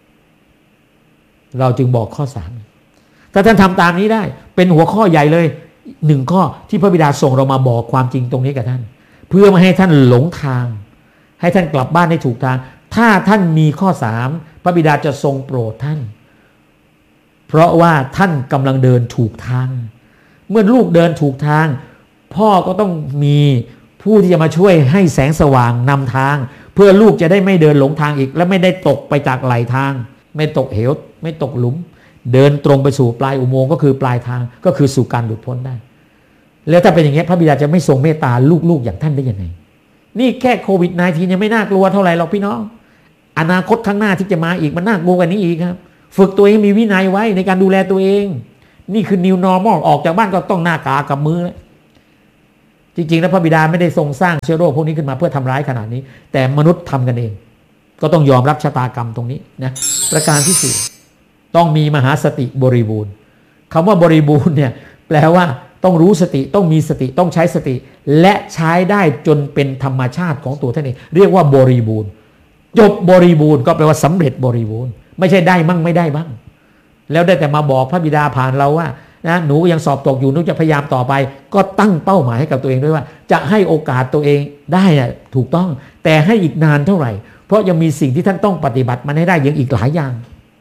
เราจึงบอกข้อสามถ้าท่านทำตามนี้ได้เป็นหัวข้อใหญ่เลยหนึ่งข้อที่พระบิดาส่งเรามาบอกความจริงตรงนี้กับท่านเพื่อไม่ให้ท่านหลงทางให้ท่านกลับบ้านให้ถูกทางถ้าท่านมีข้อสามพระบิดาจะทรงโปรดท่านเพราะว่าท่านกำลังเดินถูกทางเมื่อลูกเดินถูกทางพ่อก็ต้องมีผู้ที่จะมาช่วยให้แสงสว่างนำทางเพื่อลูกจะได้ไม่เดินหลงทางอีกและไม่ได้ตกไปจากไหลทางไม่ตกเหวไม่ตกหลุมเดินตรงไปสู่ปลายอุโมงค์ก็คือปลายทางก็คือสู่การหลุดพ้นได้แล้วถ้าเป็นอย่างนี้พระบิดาจะไม่ทรงเมตตาลูกๆอย่างท่านได้ยังไงนี่แค่โควิด สิบเก้า ยังไม่น่ากลัวเท่าไหร่หรอกพี่น้องอนาคตข้างหน้าที่จะมาอีกมันน่ากลัวกว่านี้อีกครับฝึกตัวเองมีวินัยไว้ในการดูแลตัวเองนี่คือ new normal ออกจากบ้านก็ต้องหน้ากากกับมือจริงๆแล้วพระบิดาไม่ได้ทรงสร้างเชื้อโรคพวกนี้ขึ้นมาเพื่อทำร้ายขนาดนี้แต่มนุษย์ทำกันเองก็ต้องยอมรับชะตากรรมตรงนี้นะประการที่สี่ต้องมีมหาสติบริบูรณ์คำว่าบริบูรณ์เนี่ยแปลว่าต้องรู้สติต้องมีสติต้องใช้สติและใช้ได้จนเป็นธรรมชาติของตัวท่านเองเรียกว่าบริบูรณ์จบบริบูรณ์ก็แปลว่าสำเร็จบริบูรณ์ไม่ใช่ได้มั่งไม่ได้บ้างแล้วได้แต่มาบอกพระบิดาผ่านเราว่านะหนูยังสอบตกอยู่หนูจะพยายามต่อไปก็ตั้งเป้าหมายให้กับตัวเองด้วยว่าจะให้โอกาสตัวเองได้นะถูกต้องแต่ให้อีกนานเท่าไหร่เพราะยังมีสิ่งที่ท่านต้องปฏิบัติมันให้ได้ยังอีกหลายอย่าง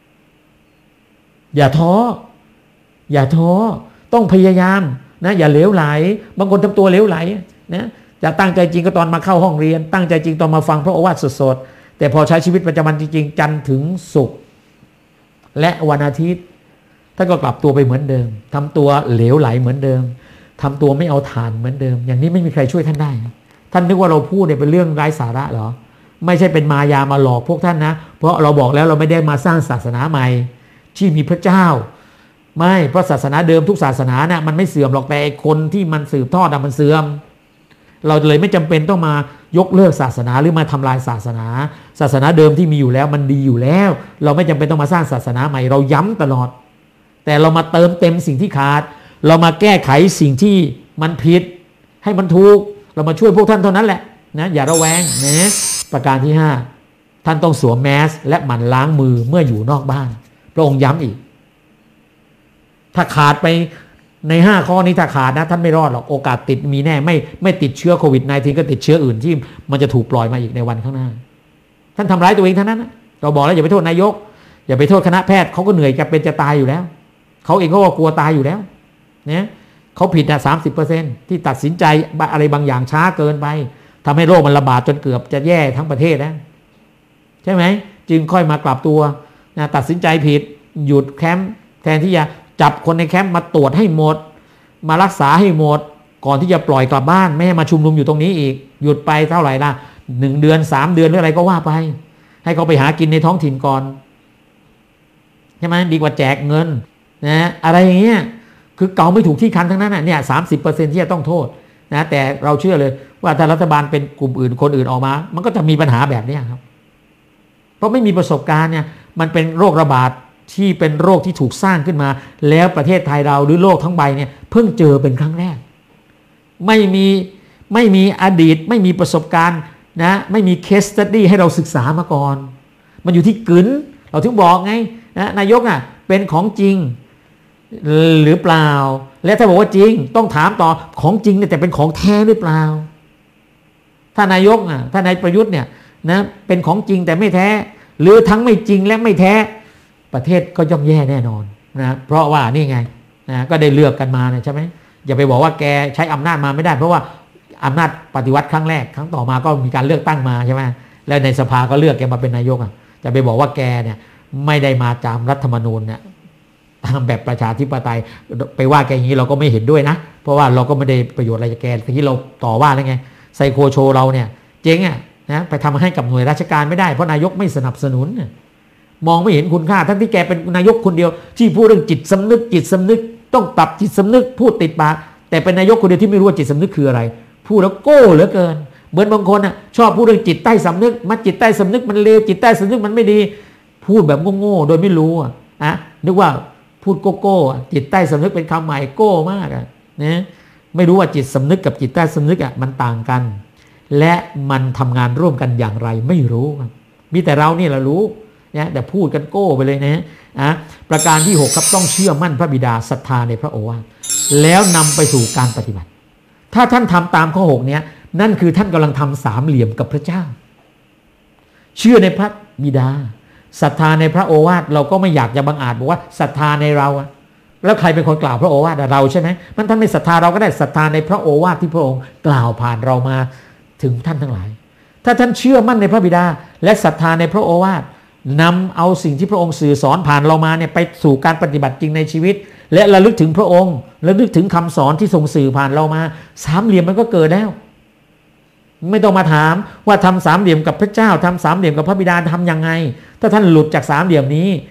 อย่าท้ออย่าท้อต้องพยายามนะอย่าเหลวไหลบางคนทำตัวเหลวไหลนะจะตั้งใจจริงก็ตอนมาเข้าห้องเรียนตั้งใจจริงตอนมาฟังพระโอวาทสดๆแต่พอใช้ชีวิตประจำวันจริงๆจันทร์ถึงศุกร์และวันอาทิตย์ท่านก็กลับตัวไปเหมือนเดิมทำตัวเหลวไหลเหมือนเดิมทำตัวไม่เอาฐานเหมือนเดิมอย่างนี้ไม่มีใครช่วยท่านได้ท่านนึกว่าเราพูดเนี่ยเป็นเรื่องไร้สาระเหรอไม่ใช่เป็นมายามาหลอกพวกท่านนะเพราะเราบอกแล้วเราไม่ได้มาสร้างศาสนาใหม่ที่มีพระเจ้าไม่เพราะศาสนาเดิมทุกศาสนานะ่ะมันไม่เสื่อมหรอกแต่คนที่มันสืบทอดมันเสื่อมเราเลยไม่จำเป็นต้องมายกเลิกศาสนาหรือมาทำลายศาสนาศาสนาเดิมที่มีอยู่แล้วมันดีอยู่แล้วเราไม่จำเป็นต้องมาสร้างศาสนาใหม่เราย้ำตลอดแต่เรามาเติมเต็มสิ่งที่ขาดเรามาแก้ไขสิ่งที่มันผิดให้มันถูกเรามาช่วยพวกท่านเท่านั้นแหละนะอย่าระแวงนะประการที่ห้าท่านต้องสวมแมสและหมั่นล้างมือเมื่ออยู่นอกบ้านพระองค์ย้ำอีกถ้าขาดไปในห้าข้อนี้ถ้าขาดนะท่านไม่รอดหรอกโอกาสติดมีแน่ไม่ไม่ติดเชื้อโควิด สิบเก้า ก็ติดเชื้ออื่นที่มันจะถูกปล่อยมาอีกในวันข้างหน้าท่านทำร้ายตัวเองทั้งนั้นนะเราบอกแล้วอย่าไปโทษนายกอย่าไปโทษคณะแพทย์เขาก็เหนื่อยจะเป็นจะตายอยู่แล้วเขาเองก็กลัวตายอยู่แล้วเนี่ยเขาผิดนะสามสิบเปอร์เซ็นต์ที่ตัดสินใจอะไรบางอย่างช้าเกินไปทำให้โรคมันระบาดจนเกือบจะแย่ทั้งประเทศนะใช่ไหมจึงค่อยมากลับตัวนะตัดสินใจผิดหยุดแคมป์แทนที่จะจับคนในแคมป์มาตรวจให้หมดมารักษาให้หมดก่อนที่จะปล่อยกลับบ้านไม่ให้มาชุมนุมอยู่ตรงนี้อีกหยุดไปเท่าไหร่ล่ะหนึ่งเดือนสามเดือนหรืออะไรก็ว่าไปให้เขาไปหากินในท้องถิ่นก่อนใช่ไหมดีกว่าแจกเงินนะอะไรอย่างเงี้ยคือเกาไม่ถูกที่คันทั้งนั้นน่ะเนี่ยสามสิบเปอร์เซ็นต์ที่จะต้องโทษนะแต่เราเชื่อเลยว่าถ้ารัฐบาลเป็นกลุ่มอื่นคนอื่นออกมามันก็จะมีปัญหาแบบนี้ครับเพราะไม่มีประสบการณ์เนี่ยมันเป็นโรคระบาดที่เป็นโรคที่ถูกสร้างขึ้นมาแล้วประเทศไทยเราหรือโลกทั้งใบเนี่ยเพิ่งเจอเป็นครั้งแรกไม่มีไม่มีอดีตไม่มีประสบการณ์นะไม่มี case study ให้เราศึกษามาก่อนมันอยู่ที่กึ๋นเราถึงบอกไงนะนายกอ่ะเป็นของจริงหรือเปล่าและถ้าบอกว่าจริงต้องถามต่อของจริงเนี่ยแต่เป็นของแท้หรือเปล่าถ้านายกอ่ะถ้านายประยุทธ์เนี่ยนะเป็นของจริงแต่ไม่แท้หรือทั้งไม่จริงและไม่แท้ประเทศก็ย่อมแย่แน่นอนนะเพราะว่านี่ไงนะก็ได้เลือกกันมาเนี่ยใช่ไหมอย่าไปบอกว่าแกใช้อำนาจมาไม่ได้เพราะว่าอำนาจปฏิวัติครั้งแรกครั้งต่อมาก็มีการเลือกตั้งมาใช่ไหมแล้วในสภาก็เลือกแกมาเป็นนายกอ่ะจะไปบอกว่าแกเนี่ยไม่ได้มาตามรัฐธรรมนูญเนี่ยตามแบบประชาธิปไตยไปว่าแกอย่างนี้เราก็ไม่เห็นด้วยนะเพราะว่าเราก็ไม่ได้ประโยชน์อะไรจากแกที่เราต่อว่าแล้วไงไซโคโชเราเนี่ยเจ๊งอ่ะนะไปทำให้กับหน่วยราชการไม่ได้เพราะนายกไม่สนับสนุนมองไม่เห็นคุณค่าทั้งที่แกเป็นนายกคนเดียวที่พูดเรื่องจิตสำนึกจิตสำนึกต้องปรับจิตสำนึกพูดติดปากแต่เป็นนายกคนเดียวที่ไม่รู้ว่าจิตสำนึกคืออะไรพูดแล้วโก้เหลือเกินเหมือนบางคนอ่ะชอบพูดเรื่องจิตใต้สำนึกมันจิตใต้สำนึกมันเลวจิตใต้สำนึกมันไม่ดีพูดแบบโง่ๆโดยไม่รู้อ่ะอะนึกว่าพูดโก้โก้จิตใต้สำนึกเป็นคำใหม่โก้มากอ่ะนะไม่รู้ว่าจิตสำนึกกับจิตใต้สำนึกอ่ะมันต่างกันและมันทำงานร่วมกันอย่างไรไม่รู้มีแต่เรานี่แหละรู้นะแต่พูดกันโก้ไปเลยนะอ่ะประการที่หกครับต้องเชื่อมั่นพระบิดาศรัทธาในพระโอวาทแล้วนำไปสู่การปฏิบัติถ้าท่านทำตามข้อหกเนี้ยนั่นคือท่านกำลังทำสามเหลี่ยมกับพระเจ้าเชื่อในพระบิดาศรัทธาในพระโอวาทเราก็ไม่อยากจะบังอาจบอกว่าศรัทธาในเราแล้วใครเป็นคนกล่าวพระโอวาทเราใช่ไหมมันท่านไม่ศรัทธาเราก็ได้ศรัทธาในพระโอวาทที่พระองค์กล่าวผ่านเรามาถึงท่านทั้งหลายถ้าท่านเชื่อมั่นในพระบิดาและศรัทธาในพระโอวาทนำเอาสิ่งที่พระองค์สื่อสอนผ่านเรามาเนี่ยไปสู่การปฏิบัติจริงในชีวิตและระลึกถึงพระองค์ระลึกถึงคำสอนที่ทรงสื่อผ่านเรามาสามเหลี่ยมมันก็เกิดแล้วไม่ต้องมาถามว่าทำสามเหลี่ยมกับพระเจ้าทำสามเหลี่ยมกับพระบิดาทำยังไงถ้าท่านหลุดจากสามเหลี่ยมนี้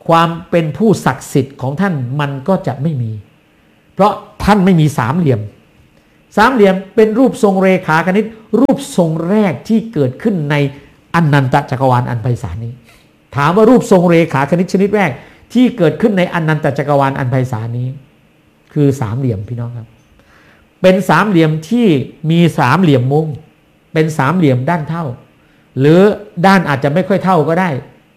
ความเป็นผู้ศักดิ์สิทธิ์ของท่านมันก็จะไม่มีเพราะท่านไม่มีสามเหลี่ยมสามเหลี่ยมเป็นรูปทรงเรขาคณิตรูปทรงแรกที่เกิดขึ้นในอนันตจักรวาลอันไพศาลนี้ถามว่ารูปทรงเรขาคณิตชนิดแรกที่เกิดขึ้นในอนันตจักรวาลอันไพศาลนี้คือสามเหลี่ยมพี่น้องครับเป็นสามเหลี่ยมที่มีสามเหลี่ยมมุมเป็นสามเหลี่ยมด้านเท่าหรือด้านอาจจะไม่ค่อยเท่าก็ได้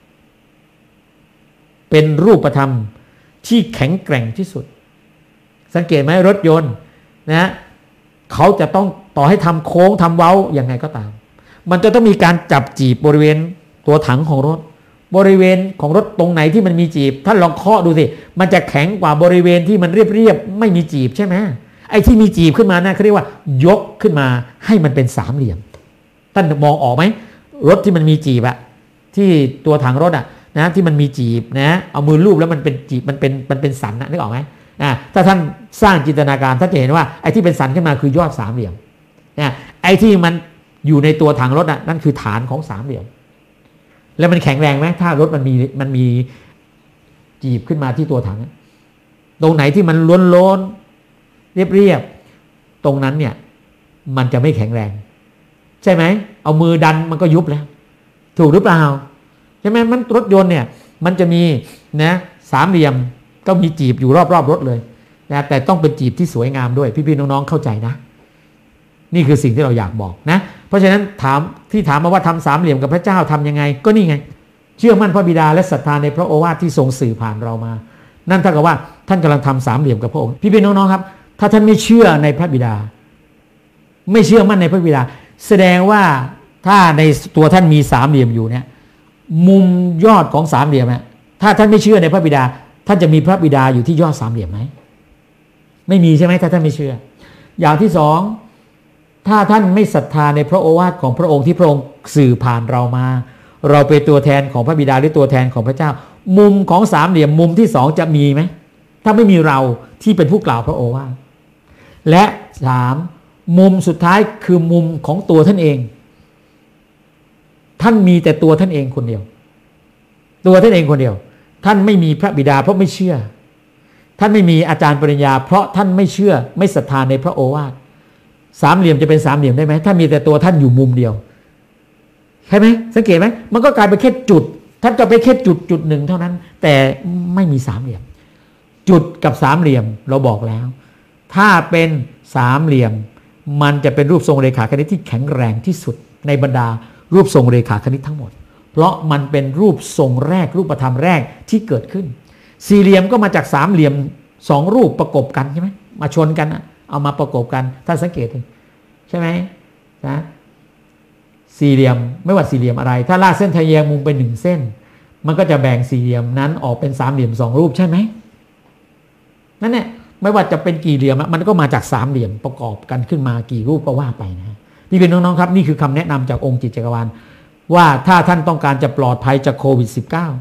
เป็นรูปธรรมที่แข็งแกร่งที่สุดสังเกตไหมรถยนต์นะเขาจะต้องต่อให้ทำโค้งทำเว้าอย่างไงก็ตามมันจะต้องมีการจับจีบบริเวณตัวถังของรถบริเวณของรถตรงไหนที่มันมีจีบท่านลองเคาะดูสิมันจะแข็งกว่าบริเวณที่มันเรียบๆไม่มีจีบใช่ไหมไอ้ที่มีจีบขึ้นมานะเขาเรียกว่ายกขึ้นมาให้มันเป็นสามเหลี่ยมท่านมองออกไหมรถที่มันมีจีบอะที่ตัวถังรถอะนะที่มันมีจีบนะเอามือลูบแล้วมันเป็นจีบมันเป็นมันเป็นสันนะนึกออกไหมอ่าถ้าท่านสร้างจินตนาการท่านจะเห็นว่าไอ้ที่เป็นสันขึ้นมาคือยอดสามเหลี่ยมนะไอ้ที่มันอยู่ในตัวถังรถอ่ะนั่นคือฐานของสามเหลี่ยมแล้วมันแข็งแรงไหมถ้ารถมันมีมันมีจีบขึ้นมาที่ตัวถังตรงไหนที่มันล้นล้นเรียบเรียบตรงนั้นเนี่ยมันจะไม่แข็งแรงใช่ไหมเอามือดันมันก็ยุบแล้วถูกหรือเปล่าใช่ไหมมันรถยนต์เนี่ยมันจะมีนะสามเหลี่ยมก็มีจีบอยู่รอบๆรถเลยนะแต่ต้องเป็นจีบที่สวยงามด้วยพี่ๆน้องๆเข้าใจนะนี่คือสิ่งที่เราอยากบอกนะเพราะฉะนั้นถามที่ถามมาว่าทำสามเหลี่ยมกับพระเจ้าทำยังไงก็นี่ไงเชื่อมั่นพระบิดาและศรัทธาในพระโอวาทที่ทรงสื่อผ่านเรามานั่นเท่ากับว่าท่านกำลังทำสามเหลี่ยมกับพระองค์พี่ๆน้องๆครับถ้าท่านไม่เชื่อในพระบิดาไม่เชื่อมั่นในพระบิดาแสดงว่าถ้าในตัวท่านมีสามเหลี่ยมอยู่เนี่ยมุมยอดของสามเหลี่ยมนะถ้าท่านไม่เชื่อในพระบิดาท่านจะมีพระบิดาอยู่ที่ยอดสามเหลี่ยมไหมไม่มีใช่ไหมถ้าท่านไม่เชื่ออย่างที่สองถ้าท่านไม่ศรัทธาในพระโอวาทของพระองค์ที่พระองค์สื่อผ่านเรามาเราเป็นตัวแทนของพระบิดาหรือตัวแทนของพระเจ้ามุมของสามเหลี่ยมมุมที่สองจะมีไหมถ้าไม่มีเราที่เป็นผู้กล่าวพระโอวาทและสามมุมสุดท้ายคือมุมของตัวท่านเองท่านมีแต่ตัวท่านเองคนเดียวตัวท่านเองคนเดียวท่านไม่มีพระบิดาเพราะไม่เชื่อท่านไม่มีอาจารย์ปริญญาเพราะท่านไม่เชื่อไม่ศรัทธาในพระโอวาทสามเหลี่ยมจะเป็นสามเหลี่ยมได้ไหมถ้ามีแต่ตัวท่านอยู่มุมเดียวใช่ไหมสังเกตไหมมันก็กลายเป็นแค่จุดท่านก็ไปแค่จุดจุดหนึ่งเท่านั้นแต่ไม่มีสามเหลี่ยมจุดกับสามเหลี่ยมเราบอกแล้วถ้าเป็นสามเหลี่ยมมันจะเป็นรูปทรงเรขาคณิตที่แข็งแรงที่สุดในบรรดารูปทรงเรขาคณิตทั้งหมดเพราะมันเป็นรูปทรงแรกรูปธรรมแรกที่เกิดขึ้นสี่เหลี่ยมก็มาจากสามเหลี่ยมสองรูปประกบกันใช่ไหมมาชนกันเอามาประกบกันถ้าสังเกตใช่ไหมนะสี่เหลี่ยมไม่ว่าสี่เหลี่ยมอะไรถ้าลากเส้นทะแยงมุมไปหนึ่งเส้นมันก็จะแบ่งสี่เหลี่ยมนั้นออกเป็นสามเหลี่ยมสองรูปใช่ไหมนั่นแหละไม่ว่าจะเป็นกี่เหลี่ยมมันก็มาจากสามเหลี่ยมประกอบกันขึ้นมากี่รูปก็ว่าไปนะนี่เป็นน้องๆครับนี่คือคำแนะนำจากองค์จิตจักรวาลว่าถ้าท่านต้องการจะปลอดภัยจากโควิด สิบเก้า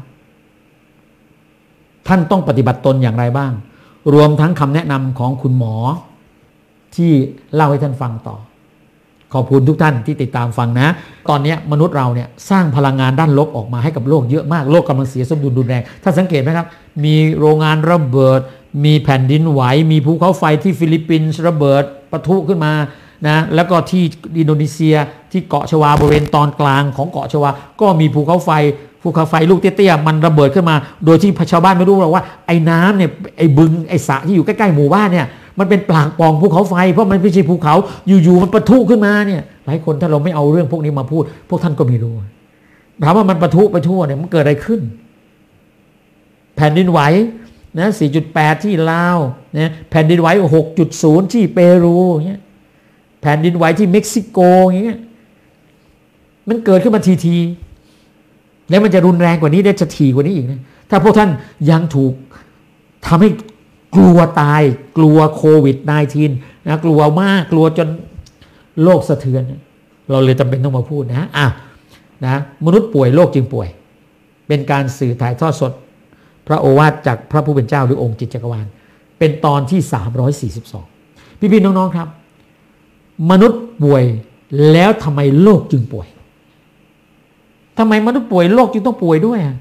ท่านต้องปฏิบัติตนอย่างไรบ้างรวมทั้งคำแนะนำของคุณหมอที่เล่าให้ท่านฟังต่อขอบคุณทุกท่านที่ติดตามฟังนะตอนนี้มนุษย์เราเนี่ยสร้างพลังงานด้านลบออกมาให้กับโลกเยอะมากโลกกำลังเสียสมดุลรุนแรงถ้าสังเกตไหมครับมีโรงงานระเบิดมีแผ่นดินไหวมีภูเขาไฟที่ฟิลิปปินส์ระเบิดปะทุขึ้นมานะแล้วก็ที่อินโดนีเซียที่เกาะชวาบริเวณตอนกลางของเกาะชวาก็มีภูเขาไฟภูเขาไฟลูกเตี้ยๆมันระเบิดขึ้นมาโดยที่ชาวบ้านไม่รู้หรอกว่าไอ้น้ำเนี่ยไอ้บึงไอ้สระที่อยู่ใกล้ๆหมู่บ้านเนี่ยมันเป็นปากปล่องภูเขาไฟเพราะมันไม่ใช่ภูเขาอยู่ๆมันปะทุขึ้นมาเนี่ยหลายคนถ้าเราไม่เอาเรื่องพวกนี้มาพูดพวกท่านก็ไม่รู้ถามว่ามันปะทุไปทั่วเนี่ยมันเกิดอะไรขึ้นแผ่นดินไหวนะ สี่จุดแปด ที่ลาวนะแผ่นดินไหว หกจุดศูนย์ ที่เปรูเงี้ยแผ่นดินไหวที่เม็กซิโกอย่างเงี้ยมันเกิดขึ้นมาทีๆแล้วมันจะรุนแรงกว่านี้ได้จะถี่กว่านี้อีกนะถ้าพวกท่านยังถูกทำให้กลัวตายกลัวโควิด สิบเก้า นะกลัวมากกลัวจนโลกสะเทือนเราเลยจำเป็นต้องมาพูดนะอ่ะนะมนุษย์ป่วยโลกจึงป่วยเป็นการสื่อถ่ายทอดสดพระโอวาทจากพระผู้เป็นเจ้าหรือองค์จิตจักรวาลเป็นตอนที่สามร้อยสี่สิบสองพี่ๆน้องๆครับมนุษย์ป่วยแล้วทำไมโลกจึงป่วยทำไมมนุษย์ป่วยโลกจึงต้องป่วยด้วย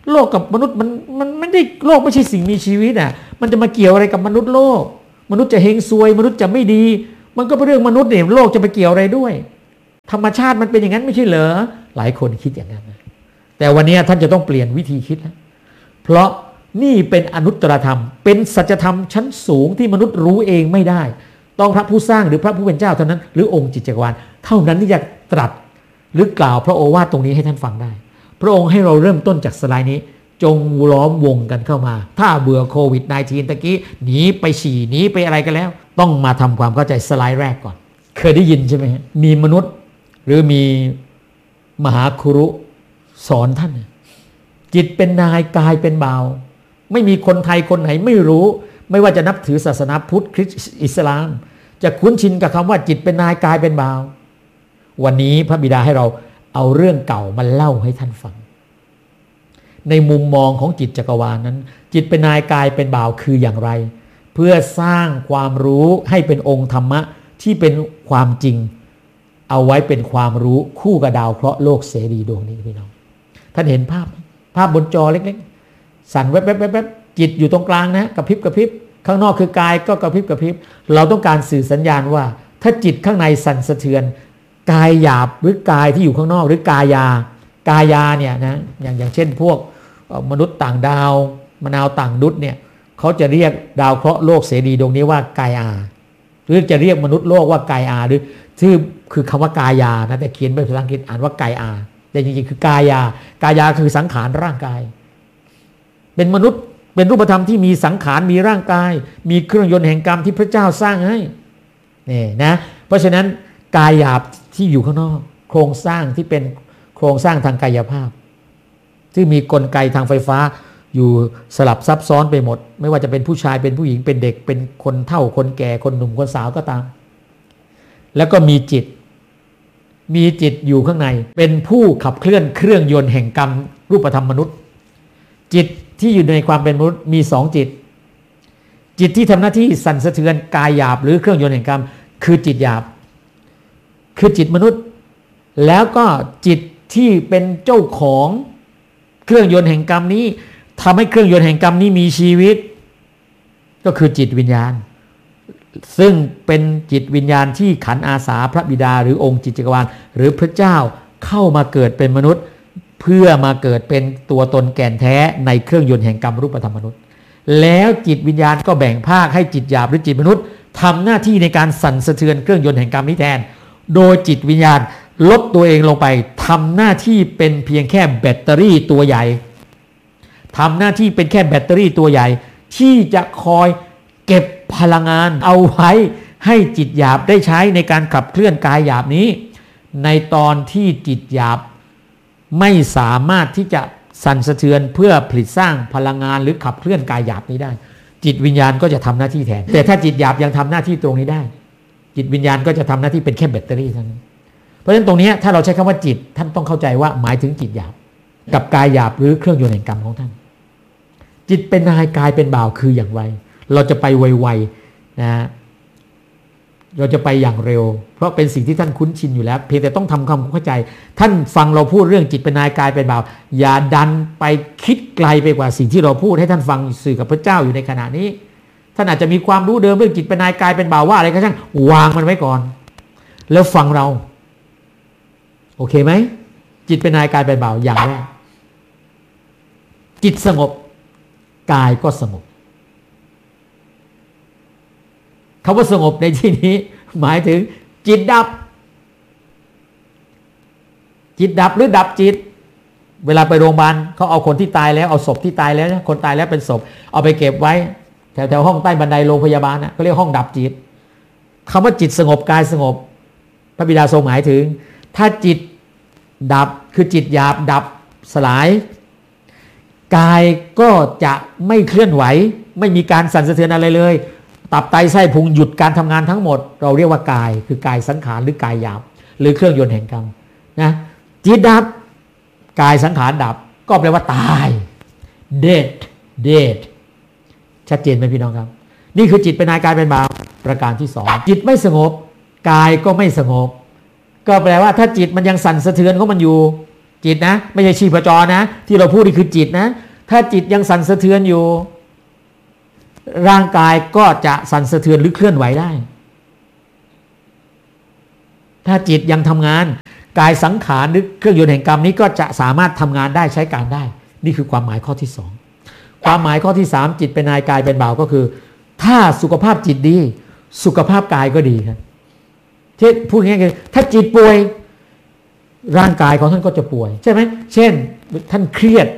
โลกกับมนุษย์มันมันไม่ได้โลกไม่ใช่สิ่งมีชีวิตอ่ะมันจะมาเกี่ยวอะไรกับมนุษย์โลกมนุษย์จะเฮงซวยมนุษย์จะไม่ดีมันก็เป็นเรื่องมนุษย์เนี่ยโลกจะไปเกี่ยวอะไรด้วยธรรมชาติมันเป็นอย่างนั้นไม่ใช่เหรอหลายคนคิดอย่างนั้นนะแต่วันนี้ท่านจะต้องเปลี่ยนวิธีคิดแล้วเพราะนี่เป็นอนุตตรธรรมเป็นสัจธรรมชั้นสูงที่มนุษย์รู้เองไม่ได้ต้องพระผู้สร้างหรือพระผู้เป็นเจ้าเท่านั้นหรือองค์จิตจักรวาลเท่านั้นที่จะตรัสหรือกล่าวพระโอวาทตรงนี้ให้ท่านฟังได้พระองค์ให้เราเริ่มต้นจากสไลด์นี้จงล้อมวงกันเข้ามาถ้าเบื่อโควิด สิบเก้า ตะกี้หนีไปฉี่หนีไปอะไรกันแล้วต้องมาทำความเข้าใจสไลด์แรกก่อนเคยได้ยินใช่ไหมมีมนุษย์หรือมีมหาครุสอนท่านจิตเป็นนายกายเป็นบ่าวไม่มีคนไทยคนไหนไม่รู้ไม่ว่าจะนับถือศาสนาพุทธคริสต์อิสลามจะคุ้นชินกับคำว่าจิตเป็นนายกายเป็นบ่าววันนี้พระบิดาให้เราเอาเรื่องเก่ามาเล่าให้ท่านฟังในมุมมองของจิตจักรวาลนั้นจิตเป็นนายกายเป็นบ่าวคืออย่างไรเพื่อสร้างความรู้ให้เป็นองค์ธรรมะที่เป็นความจริงเอาไว้เป็นความรู้คู่กับดาวเคราะห์โลกเสรีดวงนี้พี่น้องท่านเห็นภาพภาพบนจอเล็กๆสั่นแวบๆๆจิตอยู่ตรงกลางนะกระพริบกระพริบข้างนอกคือกายก็กระพริบกระพริบเราต้องการสื่อสัญญาณว่าถ้าจิตข้างในสั่นสะเทือนกายหยาบหรือกายที่อยู่ข้างนอกหรือกายากายาเนี่ยนะอย่างอย่างเช่นพวกมนุษย์ต่างดาวมนาวต่างดุษเนี่ยเขาจะเรียกดาวเคราะห์โลกเสรีดวงนี้ว่ากายอาหรือจะเรียกมนุษย์โลกว่ากายอาหรือชื่อคือคำว่ากายานะแต่เขียนเป็นภาษาอังกฤษอ่านว่ากายอาแต่จริงๆคือกายากายาคือสังขารร่างกายเป็นมนุษย์เป็นรูปธรรมที่มีสังขารมีร่างกายมีเครื่องยนต์แห่งกรรมที่พระเจ้าสร้างให้นี่นะเพราะฉะนั้นกายหยาบที่อยู่ข้างนอกโครงสร้างที่เป็นโครงสร้างทางกายภาพที่มีกลไกทางไฟฟ้าอยู่สลับซับซ้อนไปหมดไม่ว่าจะเป็นผู้ชายเป็นผู้หญิงเป็นเด็กเป็นคนเฒ่าคนแก่คนหนุ่มคนสาวก็ตามแล้วก็มีจิตมีจิตอยู่ข้างในเป็นผู้ขับเคลื่อนเครื่องยนต์แห่งกรรมรูปธรรมมนุษย์จิตที่อยู่ในความเป็นมนุษย์มีสองจิตจิตที่ทำหน้าที่สั่นสะเทือนกายหยาบหรือเครื่องยนต์แห่งกรรมคือจิตหยาบคือจิตมนุษย์แล้วก็จิตที่เป็นเจ้าของเครื่องยนต์แห่งกรรมนี้ทำให้เครื่องยนต์แห่งกรรมนี้มีชีวิตก็คือจิตวิญญาณซึ่งเป็นจิตวิญญาณที่ขันอาสาพระบิดาหรือองค์จิตจักรวาลหรือพระเจ้าเข้ามาเกิดเป็นมนุษย์เพื่อมาเกิดเป็นตัวตนแก่นแท้ในเครื่องยนต์แห่งกรรมรูปธรรมมนุษย์แล้วจิตวิญญาณก็แบ่งภาคให้จิตหยาบหรือจิตมนุษย์ทำหน้าที่ในการสั่นสะเทือนเครื่องยนต์แห่งกรรมนี้แทนโดยจิตวิญญาณลดตัวเองลงไปทำหน้าที่เป็นเพียงแค่แบตเตอรี่ตัวใหญ่ทำหน้าที่เป็นแค่แบตเตอรี่ตัวใหญ่ที่จะคอยเก็บพลังงานเอาไว้ให้จิตหยาบได้ใช้ในการขับเคลื่อนกายหยาบนี้ในตอนที่จิตหยาบไม่สามารถที่จะสั่นสะเทือนเพื่อผลิตสร้างพลังงานหรือขับเคลื่อนกายหยาบนี้ได้จิตวิญญาณก็จะทำหน้าที่แทนแต่ถ้าจิตหยาบยังทำหน้าที่ตรงนี้ได้จิตวิญญาณก็จะทำหน้าที่เป็นแค่แบตเตอรี่เท่านั้นเพราะฉะนั้นตรงนี้ถ้าเราใช้คำว่าจิตท่านต้องเข้าใจว่าหมายถึงจิตหยาบกับกายหยาบหรือเครื่องยนต์แห่งกรรมของท่านจิตเป็นนายกายเป็นบ่าวคืออย่างไรเราจะไปไวๆนะเราจะไปอย่างเร็วเพราะเป็นสิ่งที่ท่านคุ้นชินอยู่แล้วเพียงแต่ต้องทำความเข้าใจท่านฟังเราพูดเรื่องจิตเป็นนายกายเป็นบ่าวอย่าดันไปคิดไกลไปกว่าสิ่งที่เราพูดให้ท่านฟังสื่อกับพระเจ้าอยู่ในขณะนี้ท่านอาจจะมีความรู้เดิมเรื่องจิตเป็นนายกายเป็นบ่าวว่าอะไรก็ช่างวางมันไว้ก่อนแล้วฟังเราโอเคไหมจิตเป็นนายกายเป็นบ่าวอย่างแรกจิตสงบกายก็สงบคำว่าสงบในที่นี้หมายถึงจิตดับจิตดับหรือดับจิตเวลาไปโรงพยาบาลเขาเอาคนที่ตายแล้วเอาศพที่ตายแล้วนะคนตายแล้วเป็นศพเอาไปเก็บไว้แถวแถวห้องใต้บันไดโรงพยาบาลนะเขาเรียกห้องดับจิตคำว่าจิตสงบกายสงบพระบิดาทรงหมายถึงถ้าจิตดับคือจิตหยาบดับสลายกายก็จะไม่เคลื่อนไหวไม่มีการสั่นสะเทือนอะไรเลยตับไตไส้พุงหยุดการทำงานทั้งหมดเราเรียกว่ากายคือกายสังขารหรือกายหยาบหรือเครื่องยนต์แห่งกรรมนะจิตดับกายสังขารดับก็แปลว่าตาย dead dead ชัดเจนไหมพี่น้องครับนี่คือจิตเป็นนายกายเป็นบ่าวประการที่สองจิตไม่สงบกายก็ไม่สงบก็แปลว่าถ้าจิตมันยังสั่นสะเทือนของมันอยู่จิตนะไม่ใช่ชีพจรนะที่เราพูดนี่คือจิตนะถ้าจิตยังสั่นสะเทือนอยู่ร่างกายก็จะสั่นสะเทือนหรือเคลื่อนไหวได้ถ้าจิตยังทำงานกายสังขารหรือเครื่องยนต์แห่งกรรมนี้ก็จะสามารถทำงานได้ใช้การได้นี่คือความหมายข้อที่สองความหมายข้อที่สามจิตเป็นนายกายเป็นบ่าวก็คือถ้าสุขภาพจิตดีสุขภาพกายก็ดีครับที่พูดง่ายๆคือถ้าจิตป่วยร่างกายของท่านก็จะป่วยใช่ไหมเช่นท่านเครียด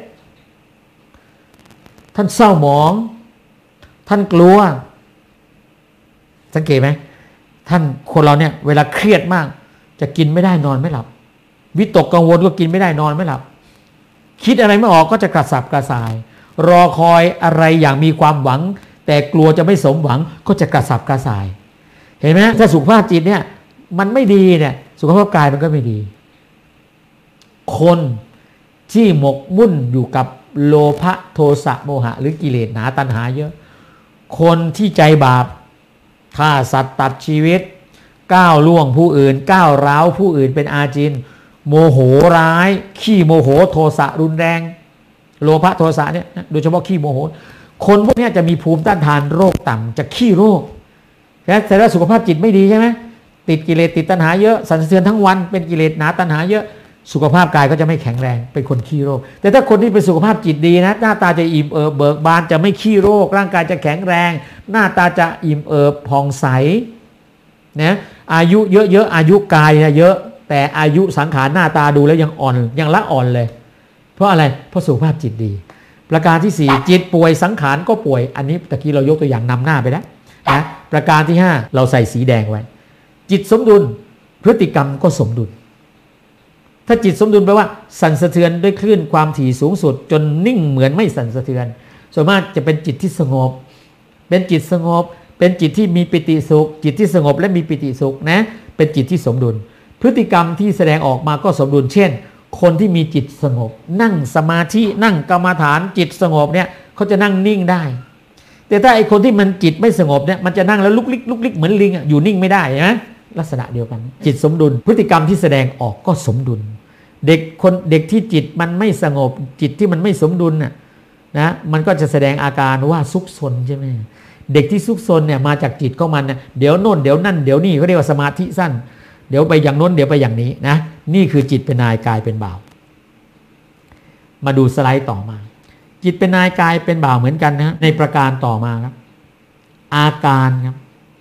ท่านเศร้าหมองท่านกลัวสังเกตไหมท่านคนเราเนี่ยเวลาเครียดมากจะกินไม่ได้นอนไม่หลับวิตกกังวลก็กินไม่ได้นอนไม่หลับคิดอะไรไม่ออกก็จะกระสับกระส่ายรอคอยอะไรอย่างมีความหวังแต่กลัวจะไม่สมหวังก็จะกระสับกระส่ายเห็นไหมถ้าสุขภาพจิตเนี่ยมันไม่ดีเนี่ยสุขภาพกายมันก็ไม่ดีคนที่หมกมุ่นอยู่กับโลภะโทสะโมหะหรือกิเลสหนาตัณหาเยอะคนที่ใจบาปฆ่าสัตว์ตัดชีวิตก้าวล่วงผู้อื่นก้าวร้าวผู้อื่นเป็นอาจินโมโหร้ายขี้โมโหโทสะรุนแรงโลภะโทสะเนี่ยโดยเฉพาะขี้โมโหคนพวกนี้จะมีภูมิต้านทานโรคต่ำจะขี้โรคแล้วแต่ว่าสุขภาพจิตไม่ดีใช่ไหมติดกิเลสติดตัณหาเยอะสั่นสะเทือนทั้งวันเป็นกิเลสหนาตัณหาเยอะสุขภาพกายก็จะไม่แข็งแรงเป็นคนขี้โรคแต่ถ้าคนที่เป็นสุขภาพจิตดีนะหน้าตาจะอิ่มเอิบเบิกบานจะไม่ขี้โรคร่างกายจะแข็งแรงหน้าตาจะอิ่มเอิบผ่องใสนะอายุเยอะๆอายุกายเยอะแต่อายุสังขารหน้าตาดูแล้วยังอ่อนยังละอ่อนเลยเพราะอะไรเพราะสุขภาพจิตดีประการที่สี่จิตป่วยสังขารก็ป่วยอันนี้ตะกี้เรายกตัวอย่างนำหน้าไปแล้วนะประการที่ห้าเราใส่สีแดงไว้จิตสมดุลพฤติกรรมก็สมดุลถ้าจิตสมดุลแปลว่าสั่นสะเทือนด้วยคลื่นความถี่สูงสุดจนนิ่งเหมือนไม่สั่นสะเทือนส่วนมากจะเป็นจิตที่สงบเป็นจิตสงบเป็นจิตที่มีปิติสุขจิตที่สงบและมีปิติสุขนะเป็นจิตที่สมดุลพฤติกรรมที่แสดงออกมาก็สมดุลเช่นคนที่มีจิตสงบนั่งสมาธินั่งกรรมฐานจิตสงบเนี่ยเขาจะนั่งนิ่งได้แต่ถ้าไอ้คนที่มันจิตไม่สงบเนี่ยมันจะนั่งแล้วลุกลิกลุกลิกเหมือนลิงอ่ะอยู่นิ่งไม่ได้นะลักษณะเดียวกันจิตสมดุลพฤติกรรมที่แสดงออกก็สมดุลเด็กคนเด็กที่จิตมันไม่สงบจิตที่มันไม่สมดุลน่ะนะมันก็จะแสดงอาการว่าซุกซนใช่ไหมเด็กที่ซุกซนเนี่ยมาจากจิตของมันนะเดี๋ยวโน่นเดี๋ยวนั่นเดี๋ยวนี่เขาเรียกว่าสมาธิสั้นเดี๋ยวไปอย่างโน้นเดี๋ยวไปอย่างนี้นะนี่คือจิตเป็นนายกายเป็นบ่าวมาดูสไลด์ต่อมาจิตเป็นนายกายเป็นบ่าวเหมือนกันนะในประการต่อมาครับอาการครับ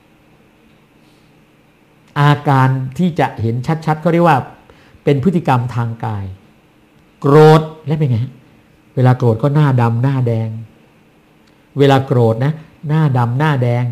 อาการที่จะเห็นชัดๆเขาเรียกว่าเป็นพฤติกรรมทางกายโกรธแล้วเป็นไงเวลาโกรธก็หน้าดำหน้าแดงเวลาโกรธนะหน้าดำหน้าแดง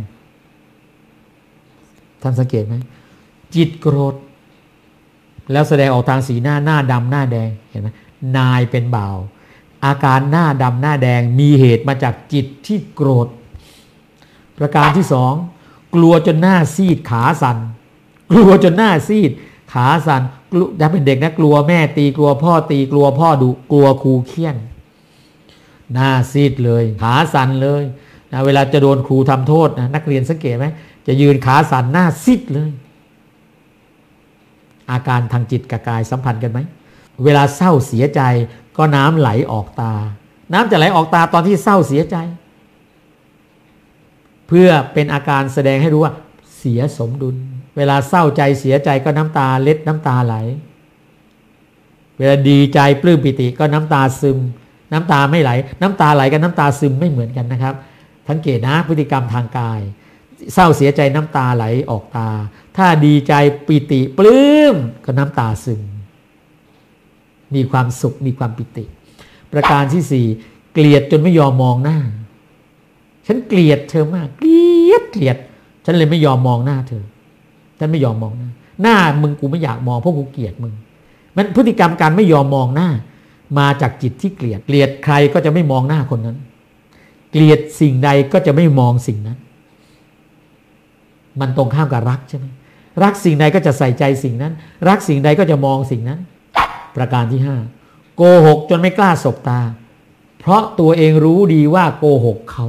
ท่านสังเกตไหมจิตโกรธแล้วแสดงออกทางสีหน้าหน้าดำหน้าแดงเห็นไหมนายเป็นบ่าวอาการหน้าดำหน้าแดงมีเหตุมาจากจิตที่โกรธประการที่สองกลัวจนหน้าซีดขาสั่นกลัวจนหน้าซีดขาสั่นถ้าเป็นเด็กนะกลัวแม่ตีกลัวพ่อตีกลัวพ่อดุกลัวครูเคี่ยนหน้าซีดเลยขาสั่นเลยนะเวลาจะโดนครูทำโทษนะนักเรียนสังเกตไหมจะยืนขาสั่นหน้าซีดเลยอาการทางจิตกับกายสัมพันธ์กันไหมเวลาเศร้าเสียใจก็น้ำไหลออกตาน้ำจะไหลออกตาตอนที่เศร้าเสียใจเพื่อเป็นอาการแสดงให้รู้ว่าเสียสมดุลเวลาเศร้าใจเสียใจก็น้ำตาเล็ดน้ำตาไหลเวลาดีใจปลื้มปิติก็น้ำตาซึมน้ำตาไม่ไหลน้ำตาไหลกับน้ำตาซึมไม่เหมือนกันนะครับสังเกตนะพฤติกรรมทางกายเศร้าเสียใจน้ำตาไหลออกตาถ้าดีใจปิติปลื้มก็น้ำตาซึมมีความสุขมีความปิติประการที่สี่เกลียดจนไม่ยอมมองหน้าฉันเกลียดเธอมากเกลียดเกลียดฉันเลยไม่ยอมมองหน้าเธอฉันไม่ยอมมองหน้าหน้ามึงกูไม่อยากมองเพราะกูเกลียดมึงมันพฤติกรรมการไม่ยอมมองหน้ามาจากจิตที่เกลียดเกลียดใครก็จะไม่มองหน้าคนนั้นเกลียดสิ่งใดก็จะไม่มองสิ่งนั้นมันตรงข้ามกับรักใช่ไหมรักสิ่งใดก็จะใส่ใจสิ่งนั้นรักสิ่งใดก็จะมองสิ่งนั้นประการที่ห้าโกหกจนไม่กล้าสบตาเพราะตัวเองรู้ดีว่าโกหกเขา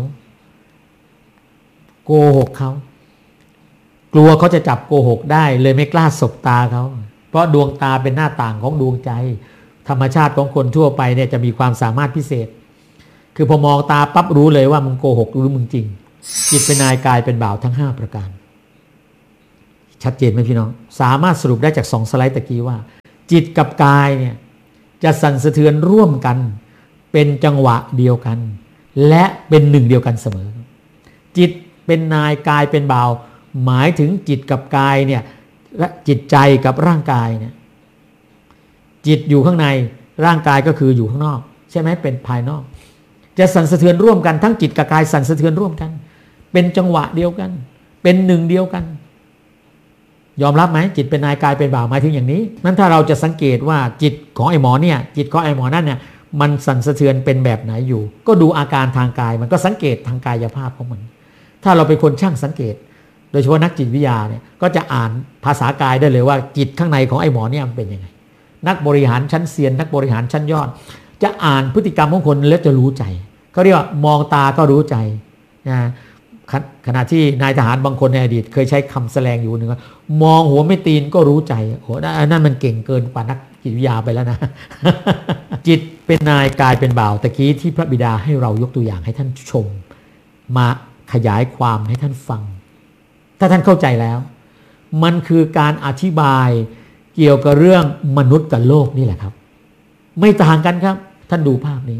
โกหกเขากลัวเขาจะจับโกหกได้เลยไม่กล้าสบตาเขาเพราะดวงตาเป็นหน้าต่างของดวงใจธรรมชาติของคนทั่วไปเนี่ยจะมีความสามารถพิเศษคือพอมองตาปั๊บรู้เลยว่ามึงโกหกหรือมึงจริงจิตเป็นนายกายเป็นบ่าวทั้งห้าประการชัดเจนไหมพี่น้องสามารถสรุปได้จากสองสไลด์ตะกี้ว่าจิตกับกายเนี่ยจะสั่นสะเทือนร่วมกันเป็นจังหวะเดียวกันและเป็นหนึ่งเดียวกันเสมอจิตเป็นนายกายเป็นบ่าวหมายถึงจิตกับกายเนี่ยและจิตใจกับร่างกายเนี่ยจิตอยู่ข้างในร่างกายก็คืออยู่ข้างนอกใช่ไหมเป็นภายนอกจะสั่นสะเทือนร่วมกันทั้งจิตกับกายสั่นสะเทือนร่วมกันเป็นจังหวะเดียวกันเป็นหนึ่งเดียวกันยอมรับไหมจิตเป็นนายกายเป็นบ่าวหมายถึงอย่างนี้นั้นถ้าเราจะสังเกตว่าจิตของไอ้หมอเนี่ยจิตของไอ้หมอนั่นเนี่ยมันสั่นสะเทือนเป็นแบบไหนอยู่ก็ดูอาการทางกายมันก็สังเกตทางกายภาพของมันถ้าเราเป็นคนช่างสังเกตโดยเฉพาะนักจิตวิทยาเนี่ยก็จะอ่านภาษากายได้เลยว่าจิตข้างในของไอ้หมอเนี่ยมันเป็นยังไงนักบริหารชั้นเซียนนักบริหารชั้นยอดจะอ่านพฤติกรรมของคนแล้วจะรู้ใจเขาเรียกว่ามองตาก็รู้ใจนะขณะที่นายทหารบางคนในอดีตเคยใช้คำแสลงอยู่หนึ่งว่ามองหัวไม่ตีนก็รู้ใจโอ้นั่นมันเก่งเกินกว่านักจิตวิทยาไปแล้วนะ จิตเป็นนายกายเป็นบ่าวตะกี้ที่พระบิดาให้เรายกตัวอย่างให้ท่านชมมาขยายความให้ท่านฟังถ้าท่านเข้าใจแล้วมันคือการอธิบายเกี่ยวกับเรื่องมนุษย์กับโลกนี่แหละครับไม่ต่างกันครับท่านดูภาพนี้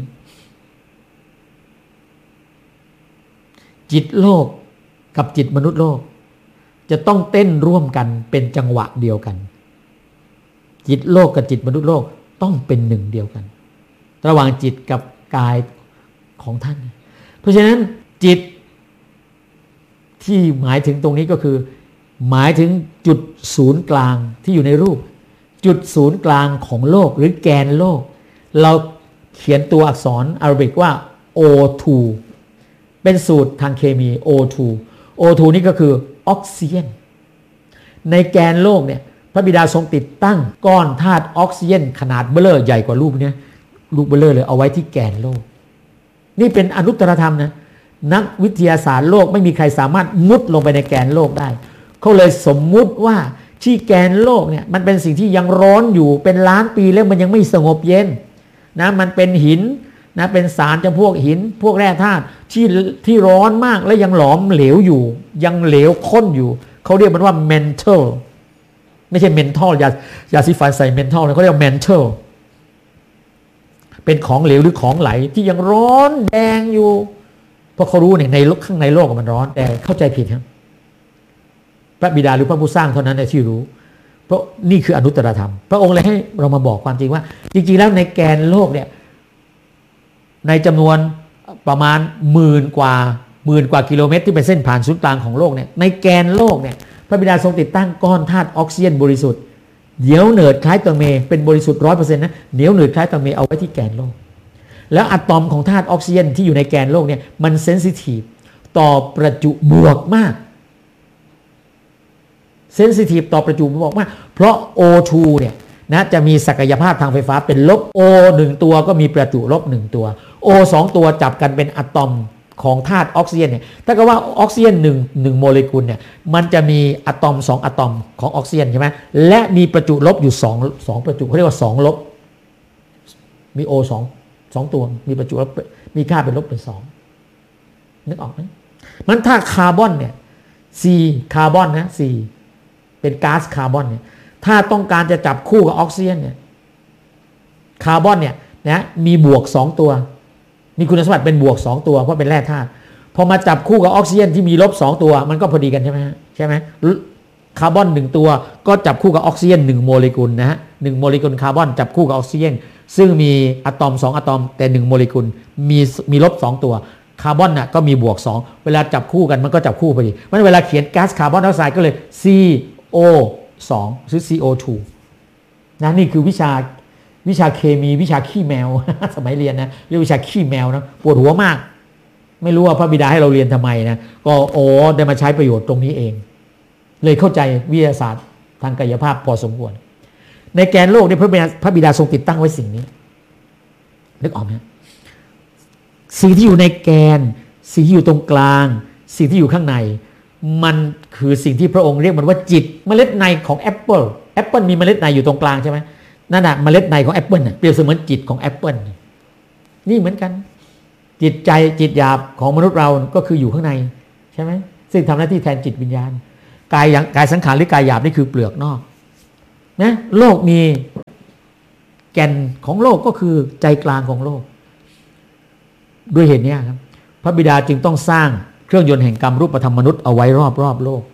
จิตโลกกับจิตมนุษย์โลกจะต้องเต้นร่วมกันเป็นจังหวะเดียวกันจิตโลกกับจิตมนุษย์โลกต้องเป็นหนึ่งเดียวกันระหว่างจิตกับกายของท่านเพราะฉะนั้นจิตที่หมายถึงตรงนี้ก็คือหมายถึงจุดศูนย์กลางที่อยู่ในรูปจุดศูนย์กลางของโลกหรือแกนโลกเราเขียนตัวอักษรอาราบิกว่า โอ ทู เป็นสูตรทางเคมี โอ ทู โอ ทู นี่ก็คือออกซิเจนในแกนโลกเนี่ยพระบิดาทรงติดตั้งก้อนธาตุออกซิเจนขนาดเบ้อเร่อใหญ่กว่ารูปนี้ลูกเบ้อเร่อเลยเอาไว้ที่แกนโลกนี่เป็นอนุตตรธรรมนะนักวิทยาศาสตร์โลกไม่มีใครสามารถมุดลงไปในแกนโลกได้เขาเลยสมมุติว่าที่แกนโลกเนี่ยมันเป็นสิ่งที่ยังร้อนอยู่เป็นล้านปีแล้วมันยังไม่สงบเย็นนะมันเป็นหินนะเป็นสารจำพวกหินพวกแร่ธาตุที่ที่ร้อนมากและยังหลอมเหลวอยู่ยังเหลวข้นอยู่เขาเรียกมันว่า mental ไม่ใช่ mental ยายาสีฟันใส่ mental นะเขาเรียก mental เป็นของเหลวหรือของไหลที่ยังร้อนแดงอยู่เพราะเขารู้เนี่ยในโลกข้างในโลกมันร้อนแต่เข้าใจผิดครับพระบิดาหรือพระผู้สร้างเท่านั้นที่รู้เพราะนี่คืออนุตตรธรรมพระองค์เลยให้เรามาบอกความจริงว่าจริงๆแล้วในแกนโลกเนี่ยในจำนวนประมาณหมื่นกว่าหมื่นกว่ากิโลเมตรที่เป็นเส้นผ่านศูนย์กลางของโลกเนี่ยในแกนโลกเนี่ยพระบิดาทรงติดตั้งก้อนธาตุออกซิเจนบริสุทธิ์เหนียวเหนืดคล้ายตัวเมเป็นบริสุทธิ์ร้อยเปอร์เซ็นต์นะเหนียวเหนืดคล้ายตัวเมเอาไว้ที่แกนโลกแล้วอะตอมของธาตุออกซิเจนที่อยู่ในแกนโลกเนี่ยมันเซนซิทีฟต่อประจุบวกมากเซนซิทีฟต่อประจุบวกมากเพราะ โอ ทู เนี่ยนะจะมีศักยภาพทางไฟฟ้าเป็นลบ O หนึ่งตัวก็มีประจุลบหนึ่งตัว O สองตัวจับกันเป็นอะตอมของธาตุออกซิเจนเนี่ยถ้าเกิดว่าออกซิเจนหนึ่ง หนึ่งโมเลกุลเนี่ยมันจะมีอะตอมสองอะตอมของออกซิเจนใช่ไหมและมีประจุลบอยู่2 2ประจุเขาเรียกว่าสองลบมี O สอง สองตัวมีประจุลบมีค่าเป็นลบเป็นสองนึกออกไหมมันถ้าคาร์บอนเนี่ย C คาร์บอนนะ C เป็นก๊าซคาร์บอนเนี่ยถ้าต้องการจะจับคู่กับออกซิเจนเนี่ยคาร์บอนเนี่ยนะมีบวกสองตัวมีคุณสมบัติเป็นบวกสองตัวเพราะเป็นแร่ธาตุพอมาจับคู่กับออกซิเจนที่มีลบสองตัวมันก็พอดีกันใช่ไหมใช่ไหมคาร์บอนหนึ่งตัวก็จับคู่กับออกซิเจนหนึ่งโมเลกุลนะฮะหนึ่งโมเลกุลคาร์บอนจับคู่กับออกซิเจนซึ่งมีอะตอมสองอะตอมแต่หนึ่งโมเลกุลมีมีลบสองตัวคาร์บอนน่ะก็มีบวกสองเวลาจับคู่กันมันก็จับคู่พอดีมันเวลาเขียนก๊าซคาร์บอนไดออกไซด์ก็เลย ซี โอ สองหรือ ซี โอ ทู นะนี่คือวิชาวิชาเคมีวิชาขี้แมว สมัยเรียนนะเรียกวิชาขี้แมวนะปวดหัวมากไม่รู้ว่าพระบิดาให้เราเรียนทำไมนะก็โอ้ได้มาใช้ประโยชน์ตรงนี้เองเลยเข้าใจวิทยาศาสตร์ทางกายภาพพอสมควรในแกนโลกเนี่ยพระบิดาพระบิดาทรงติดตั้งไว้สิ่งนี้นึกออกไหมสิ่งที่อยู่ในแกนสิ่งที่อยู่ตรงกลางสิ่งที่อยู่ข้างในมันคือสิ่งที่พระองค์เรียกมันว่าจิตเมล็ดในของแอปเปิลแอปเปิลมีเมล็ดในอยู่ตรงกลางใช่ไหมนั่นน่ะเมล็ดในของแอปเปิลเปรียบเสมือนจิตของแอปเปิลนี่เหมือนกันจิตใจจิตหยาบของมนุษย์เราก็คืออยู่ข้างในใช่ไหมซึ่งทำหน้าที่แทนจิตวิญญาณกายอย่างกายสังขารหรือกายหยาบนี่คือเปลือกนอกนะโลกมีแก่นของโลกก็คือใจกลางของโลกด้วยเหตุนี้ครับพระบิดาจึงต้องสร้างเครื่องยนต์แห่งกรรมรูปธรรมมนุษย์เอาไว้รอบรอบโลก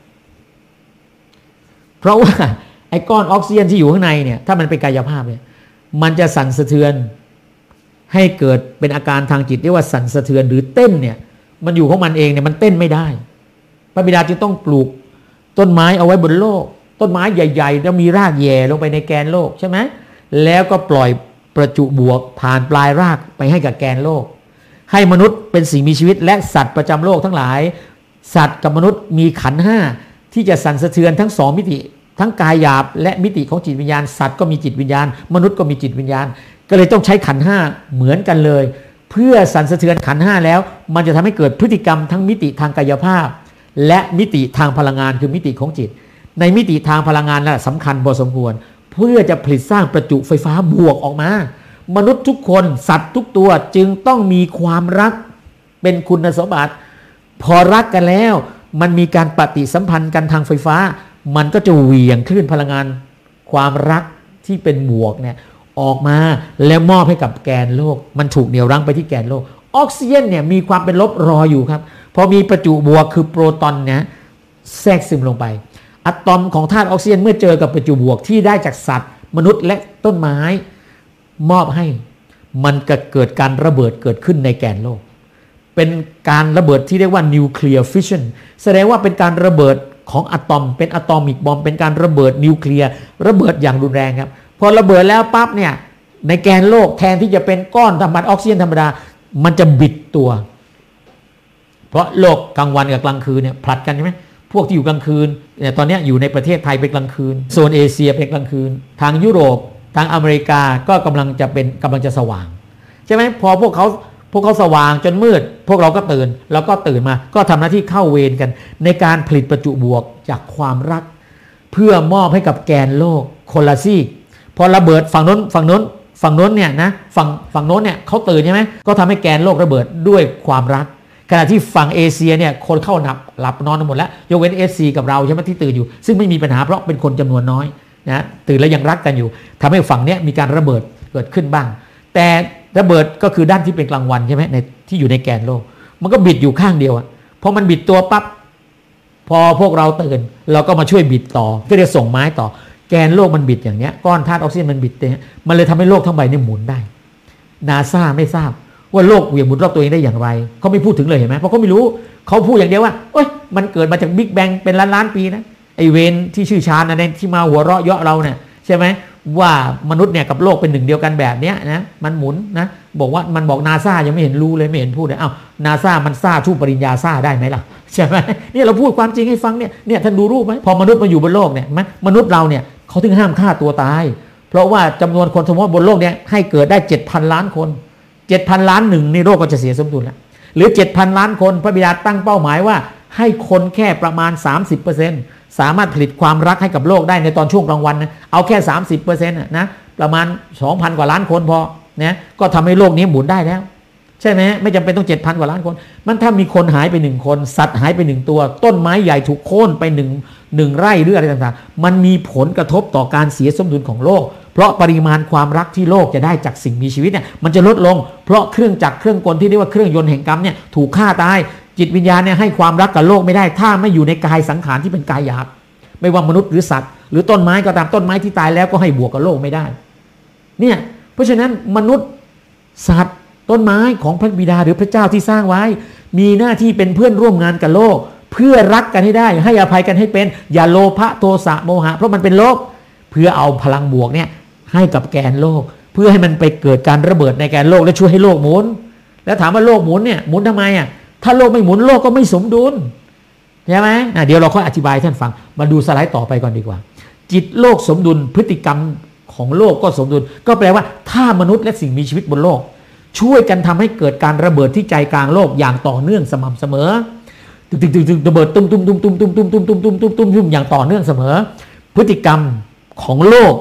เพราะว่าไอ้ก้อนออกซิเจนที่อยู่ข้างในเนี่ยถ้ามันเป็นกายภาพเนี่ยมันจะสั่นสะเทือนให้เกิดเป็นอาการทางจิตเรียกว่าสั่นสะเทือนหรือเต้นเนี่ยมันอยู่ของมันเองเนี่ยมันเต้นไม่ได้พระบิดาจึงต้องปลูกต้นไม้เอาไว้บนโลกต้นไม้ใหญ่ๆแล้วมีรากแย่ลงไปในแกนโลกใช่ไหมแล้วก็ปล่อยประจุบวกผ่านปลายรากไปให้กับแกนโลกให้มนุษย์เป็นสิ่งมีชีวิตและสัตว์ประจำโลกทั้งหลายสัตว์กับมนุษย์มีขันธ์ห้าที่จะสั่นสะเทือนทั้งสองมิติทั้งกายหยาบและมิติของจิตวิญญาณสัตว์ก็มีจิตวิญญาณมนุษย์ก็มีจิตวิญญาณก็เลยต้องใช้ขันธ์ห้าเหมือนกันเลยเพื่อสั่นสะเทือนขันธ์ห้าแล้วมันจะทำให้เกิดพฤติกรรมทั้งมิติทางกายภาพและมิติทางพลังงานคือมิติของจิตในมิติทางพลังงานน่ะสำคัญพอสมควรเพื่อจะผลิตสร้างประจุไฟฟ้าบวกออกมามนุษย์ทุกคนสัตว์ทุกตัวจึงต้องมีความรักเป็นคุณสมบัติพอรักกันแล้วมันมีการปฏิสัมพันธ์กันทางไฟฟ้ามันก็จะเหวี่ยงคลื่นพลังงานความรักที่เป็นบวกเนี่ยออกมาแล้วมอบให้กับแกนโลกมันถูกเหนี่ยวรั้งไปที่แกนโลกออกซิเจนเนี่ยมีความเป็นลบรออยู่ครับพอมีประจุบวกคือโปรตอนเนี่ยแทรกซึมลงไปอะตอมของธาตุออกซิเจนเมื่อเจอกับประจุบวกที่ได้จากสัตว์มนุษย์และต้นไม้มอบให้มันก็เกิดการระเบิดเกิดขึ้นในแกนโลกเป็นการระเบิดที่เรียกว่านิวเคลียร์ฟิชชันแสดงว่าเป็นการระเบิดของอะตอมเป็นอะตอมิกบอมเป็นการระเบิดนิวเคลียร์ระเบิดอย่างรุนแรงครับพอระเบิดแล้วปั๊บเนี่ยในแกนโลกแทนที่จะเป็นก้อนธรรมดาออกซิเจนธรรมดามันจะบิดตัวเพราะโลกกลางวันกับกลางคืนเนี่ยผลัดกันใช่ไหมพวกที่อยู่กลางคืนเนี่ยตอนนี้อยู่ในประเทศไทยเป็นกลางคืนโซนเอเชียเป็นกลางคืนทางยุโรปทางอเมริกาก็กำลังจะเป็นกำลังจะสว่างใช่ไหมพอพวกเขาพวกเขาสว่างจนมืดพวกเราก็ตื่นแล้วก็ตื่นมาก็ทำหน้าที่เข้าเวรกันในการผลิตประจุบวกจากความรักเพื่อมอบให้กับแกนโลกคนละซีกพอระเบิดฝั่งโน้นฝั่งโน้นฝั่งโน้นเนี่ยนะฝั่งฝั่งโน้นเนี่ยเขาตื่นใช่ไหมก็ทำให้แกนโลกระเบิดด้วยความรักขณะที่ฝั่งเอเชียเนี่ยคนเข้าหลับหลับนอนหมดแล้วยกเว้นเอสซีกับเราใช่ไหมที่ตื่นอยู่ซึ่งไม่มีปัญหาเพราะเป็นคนจำนวนน้อยนะตื่นแล้วยังรักกันอยู่ทำให้ฝั่งเนี้ยมีการระเบิดเกิดขึ้นบ้างแต่ระเบิดก็คือด้านที่เป็นกลางวันใช่ไหมในที่อยู่ในแกนโลกมันก็บิดอยู่ข้างเดียวอะพอมันบิดตัวปั๊บพอพวกเราตื่นเราก็มาช่วยบิดต่อก็จะส่งไม้ต่อแกนโลกมันบิดอย่างเนี้ยก้อนธาตุออกซิเจนมันบิดเนี่ยมันเลยทำให้โลกทั้งใบเนี่ยหมุนได้นาซาไม่ทราบว่าโลกเหวี่ยงหมุนรอบตัวเองได้อย่างไรเขาไม่พูดถึงเลยเห็นไหมเพราะเขาไม่รู้เขาพูดอย่างเดียวว่าโอ๊ยมันเกิดมาจากบิ๊กแบงเป็นล้านล้านปีนะไอเวนที่ชื่อชาญนะเนี่ยที่มาหัวเราะเยาะเราเนี่ยใช่ไหมว่ามนุษย์เนี่ยกับโลกเป็นหนึ่งเดียวกันแบบเนี้ยนะมันหมุนนะบอกว่ามันบอกนาซายังไม่เห็นรู้เลยไม่เห็นพูดเลยอ้าวนาซามันซ่าทู่ปริญญาซ่าได้ไหมล่ะใช่ไหมเนี่ยเราพูดความจริงให้ฟังเนี่ยเนี่ยท่านดูรูปไหมพอมนุษย์มาอยู่บนโลกเนี่ยมนุษย์เราเนี่ยเขาถึงห้ามฆ่าตัวตายเพราะว่าจำนวนคนสมมติบนโลกเนี่ยให้เกิดได้ เจ็ดพัน ล้านคนเจ็ดพัน ล้านหนึ่งในโลกก็จะเสียสมดุลแล้วหรือ เจ็ดพัน ล้านคนพระบิดาตั้งเป้าหมายว่าให้คนแค่ประมาณ สามสิบเปอร์เซ็นต์ สามารถผลิตความรักให้กับโลกได้ในตอนช่วงกลางวันนะเอาแค่ สามสิบเปอร์เซ็นต์ นะประมาณ สองพัน กว่าล้านคนพอนะก็ทำให้โลกนี้หมุนได้แล้วใช่ไหมไม่จำเป็นต้อง เจ็ดพัน กว่าล้านคนมันถ้ามีคนหายไปหนึ่งคนสัตว์หายไปหนึ่งตัวต้นไม้ใหญ่ถูกโค่นไปหนึ่งหนึ่งไร่หรืออะไรต่างๆมันมีผลกระทบต่อการเสียสมดุลของโลกเพราะปริมาณความรักที่โลกจะได้จากสิ่งมีชีวิตเนี่ยมันจะลดลงเพราะเครื่องจักรเครื่องกลที่เรียกว่าเครื่องยนต์แห่งกรรมเนี่ยถูกฆ่าตายจิตวิญญาณเนี่ยให้ความรักกับโลกไม่ได้ถ้าไม่อยู่ในกายสังขารที่เป็นกายหยาบไม่ว่ามนุษย์หรือสัตว์หรือต้นไม้ก็ตามต้นไม้ที่ตายแล้วก็ให้บวกกับโลกไม่ได้เนี่ยเพราะฉะนั้นมนุษย์สัตว์ต้นไม้ของพระบิดาหรือพระเจ้าที่สร้างไว้มีหน้าที่เป็นเพื่อนร่วมงานกับโลกเพื่อรักกันให้ได้ให้อภัยกันให้เป็นอย่าโลภะโทสะโมหะเพราะมันเป็นโลกเพื่อเอาพลังบวกเนี่ยให้กับแกนโลกเพื่อให้มันไปเกิดการระเบิดในแกนโลกและช่วยให้โลกหมุนแล้วถามว่าโลกหมุนเนี่ยหมุนทำไมอ่ะถ้าโลกไม่หมุนโลกก็ไม่สมดุลใช่ไหมเดี๋ยวเราค่อยอธิบายท่านฟังมาดูสไลด์ต่อไปก่อนดีกว่าจิตโลกสมดุลพฤติกรรมของโลกก็สมดุลก็แปลว่าถ้ามนุษย์และสิ่งมีชีวิตบนโลกช่วยกันทำให้เกิดการระเบิดที่ใจกลางโลกอย่างต่อเนื่องสม่ำเสมอตึงตึงตึงตึงระเบิดตุ้มตุ้มตุ้มตุ้มตุ้มตุ้มตุ้มตุ้มตุ้มตุ้มตุ้มตุ้มอย่างต่อเนื่องเสมอพฤติกรรมของโลก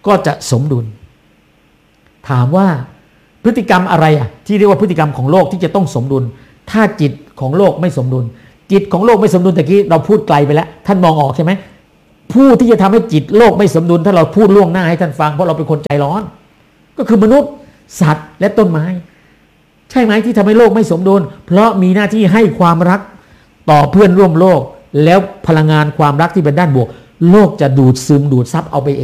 ก็จะสมดุลถามว่าพฤติกรรมอะไรอ่ะที่เรียกว่าพฤติกรรมของโลกที่จะต้องสมดุลถ้าจิตของโลกไม่สมดุลจิตของโลกไม่สมดุลตะกี้เราพูดไกลไปแล้วท่านมองออกใช่ไหมผู้ที่จะทำให้จิตโลกไม่สมดุลถ้าเราพูดล่วงหน้าให้ท่านฟังเพราะเราเป็นคนใจร้อนก็คือมนุษย์สัตว์และต้นไม้ใช่ไหมที่ทำให้โลกไม่สมดุลเพราะมีหน้าที่ให้ความรักต่อเพื่อนร่วมโลกแล้วพลังงานความรักที่เป็นด้านบวกโลกจะดูดซึมดูดซับเอาไป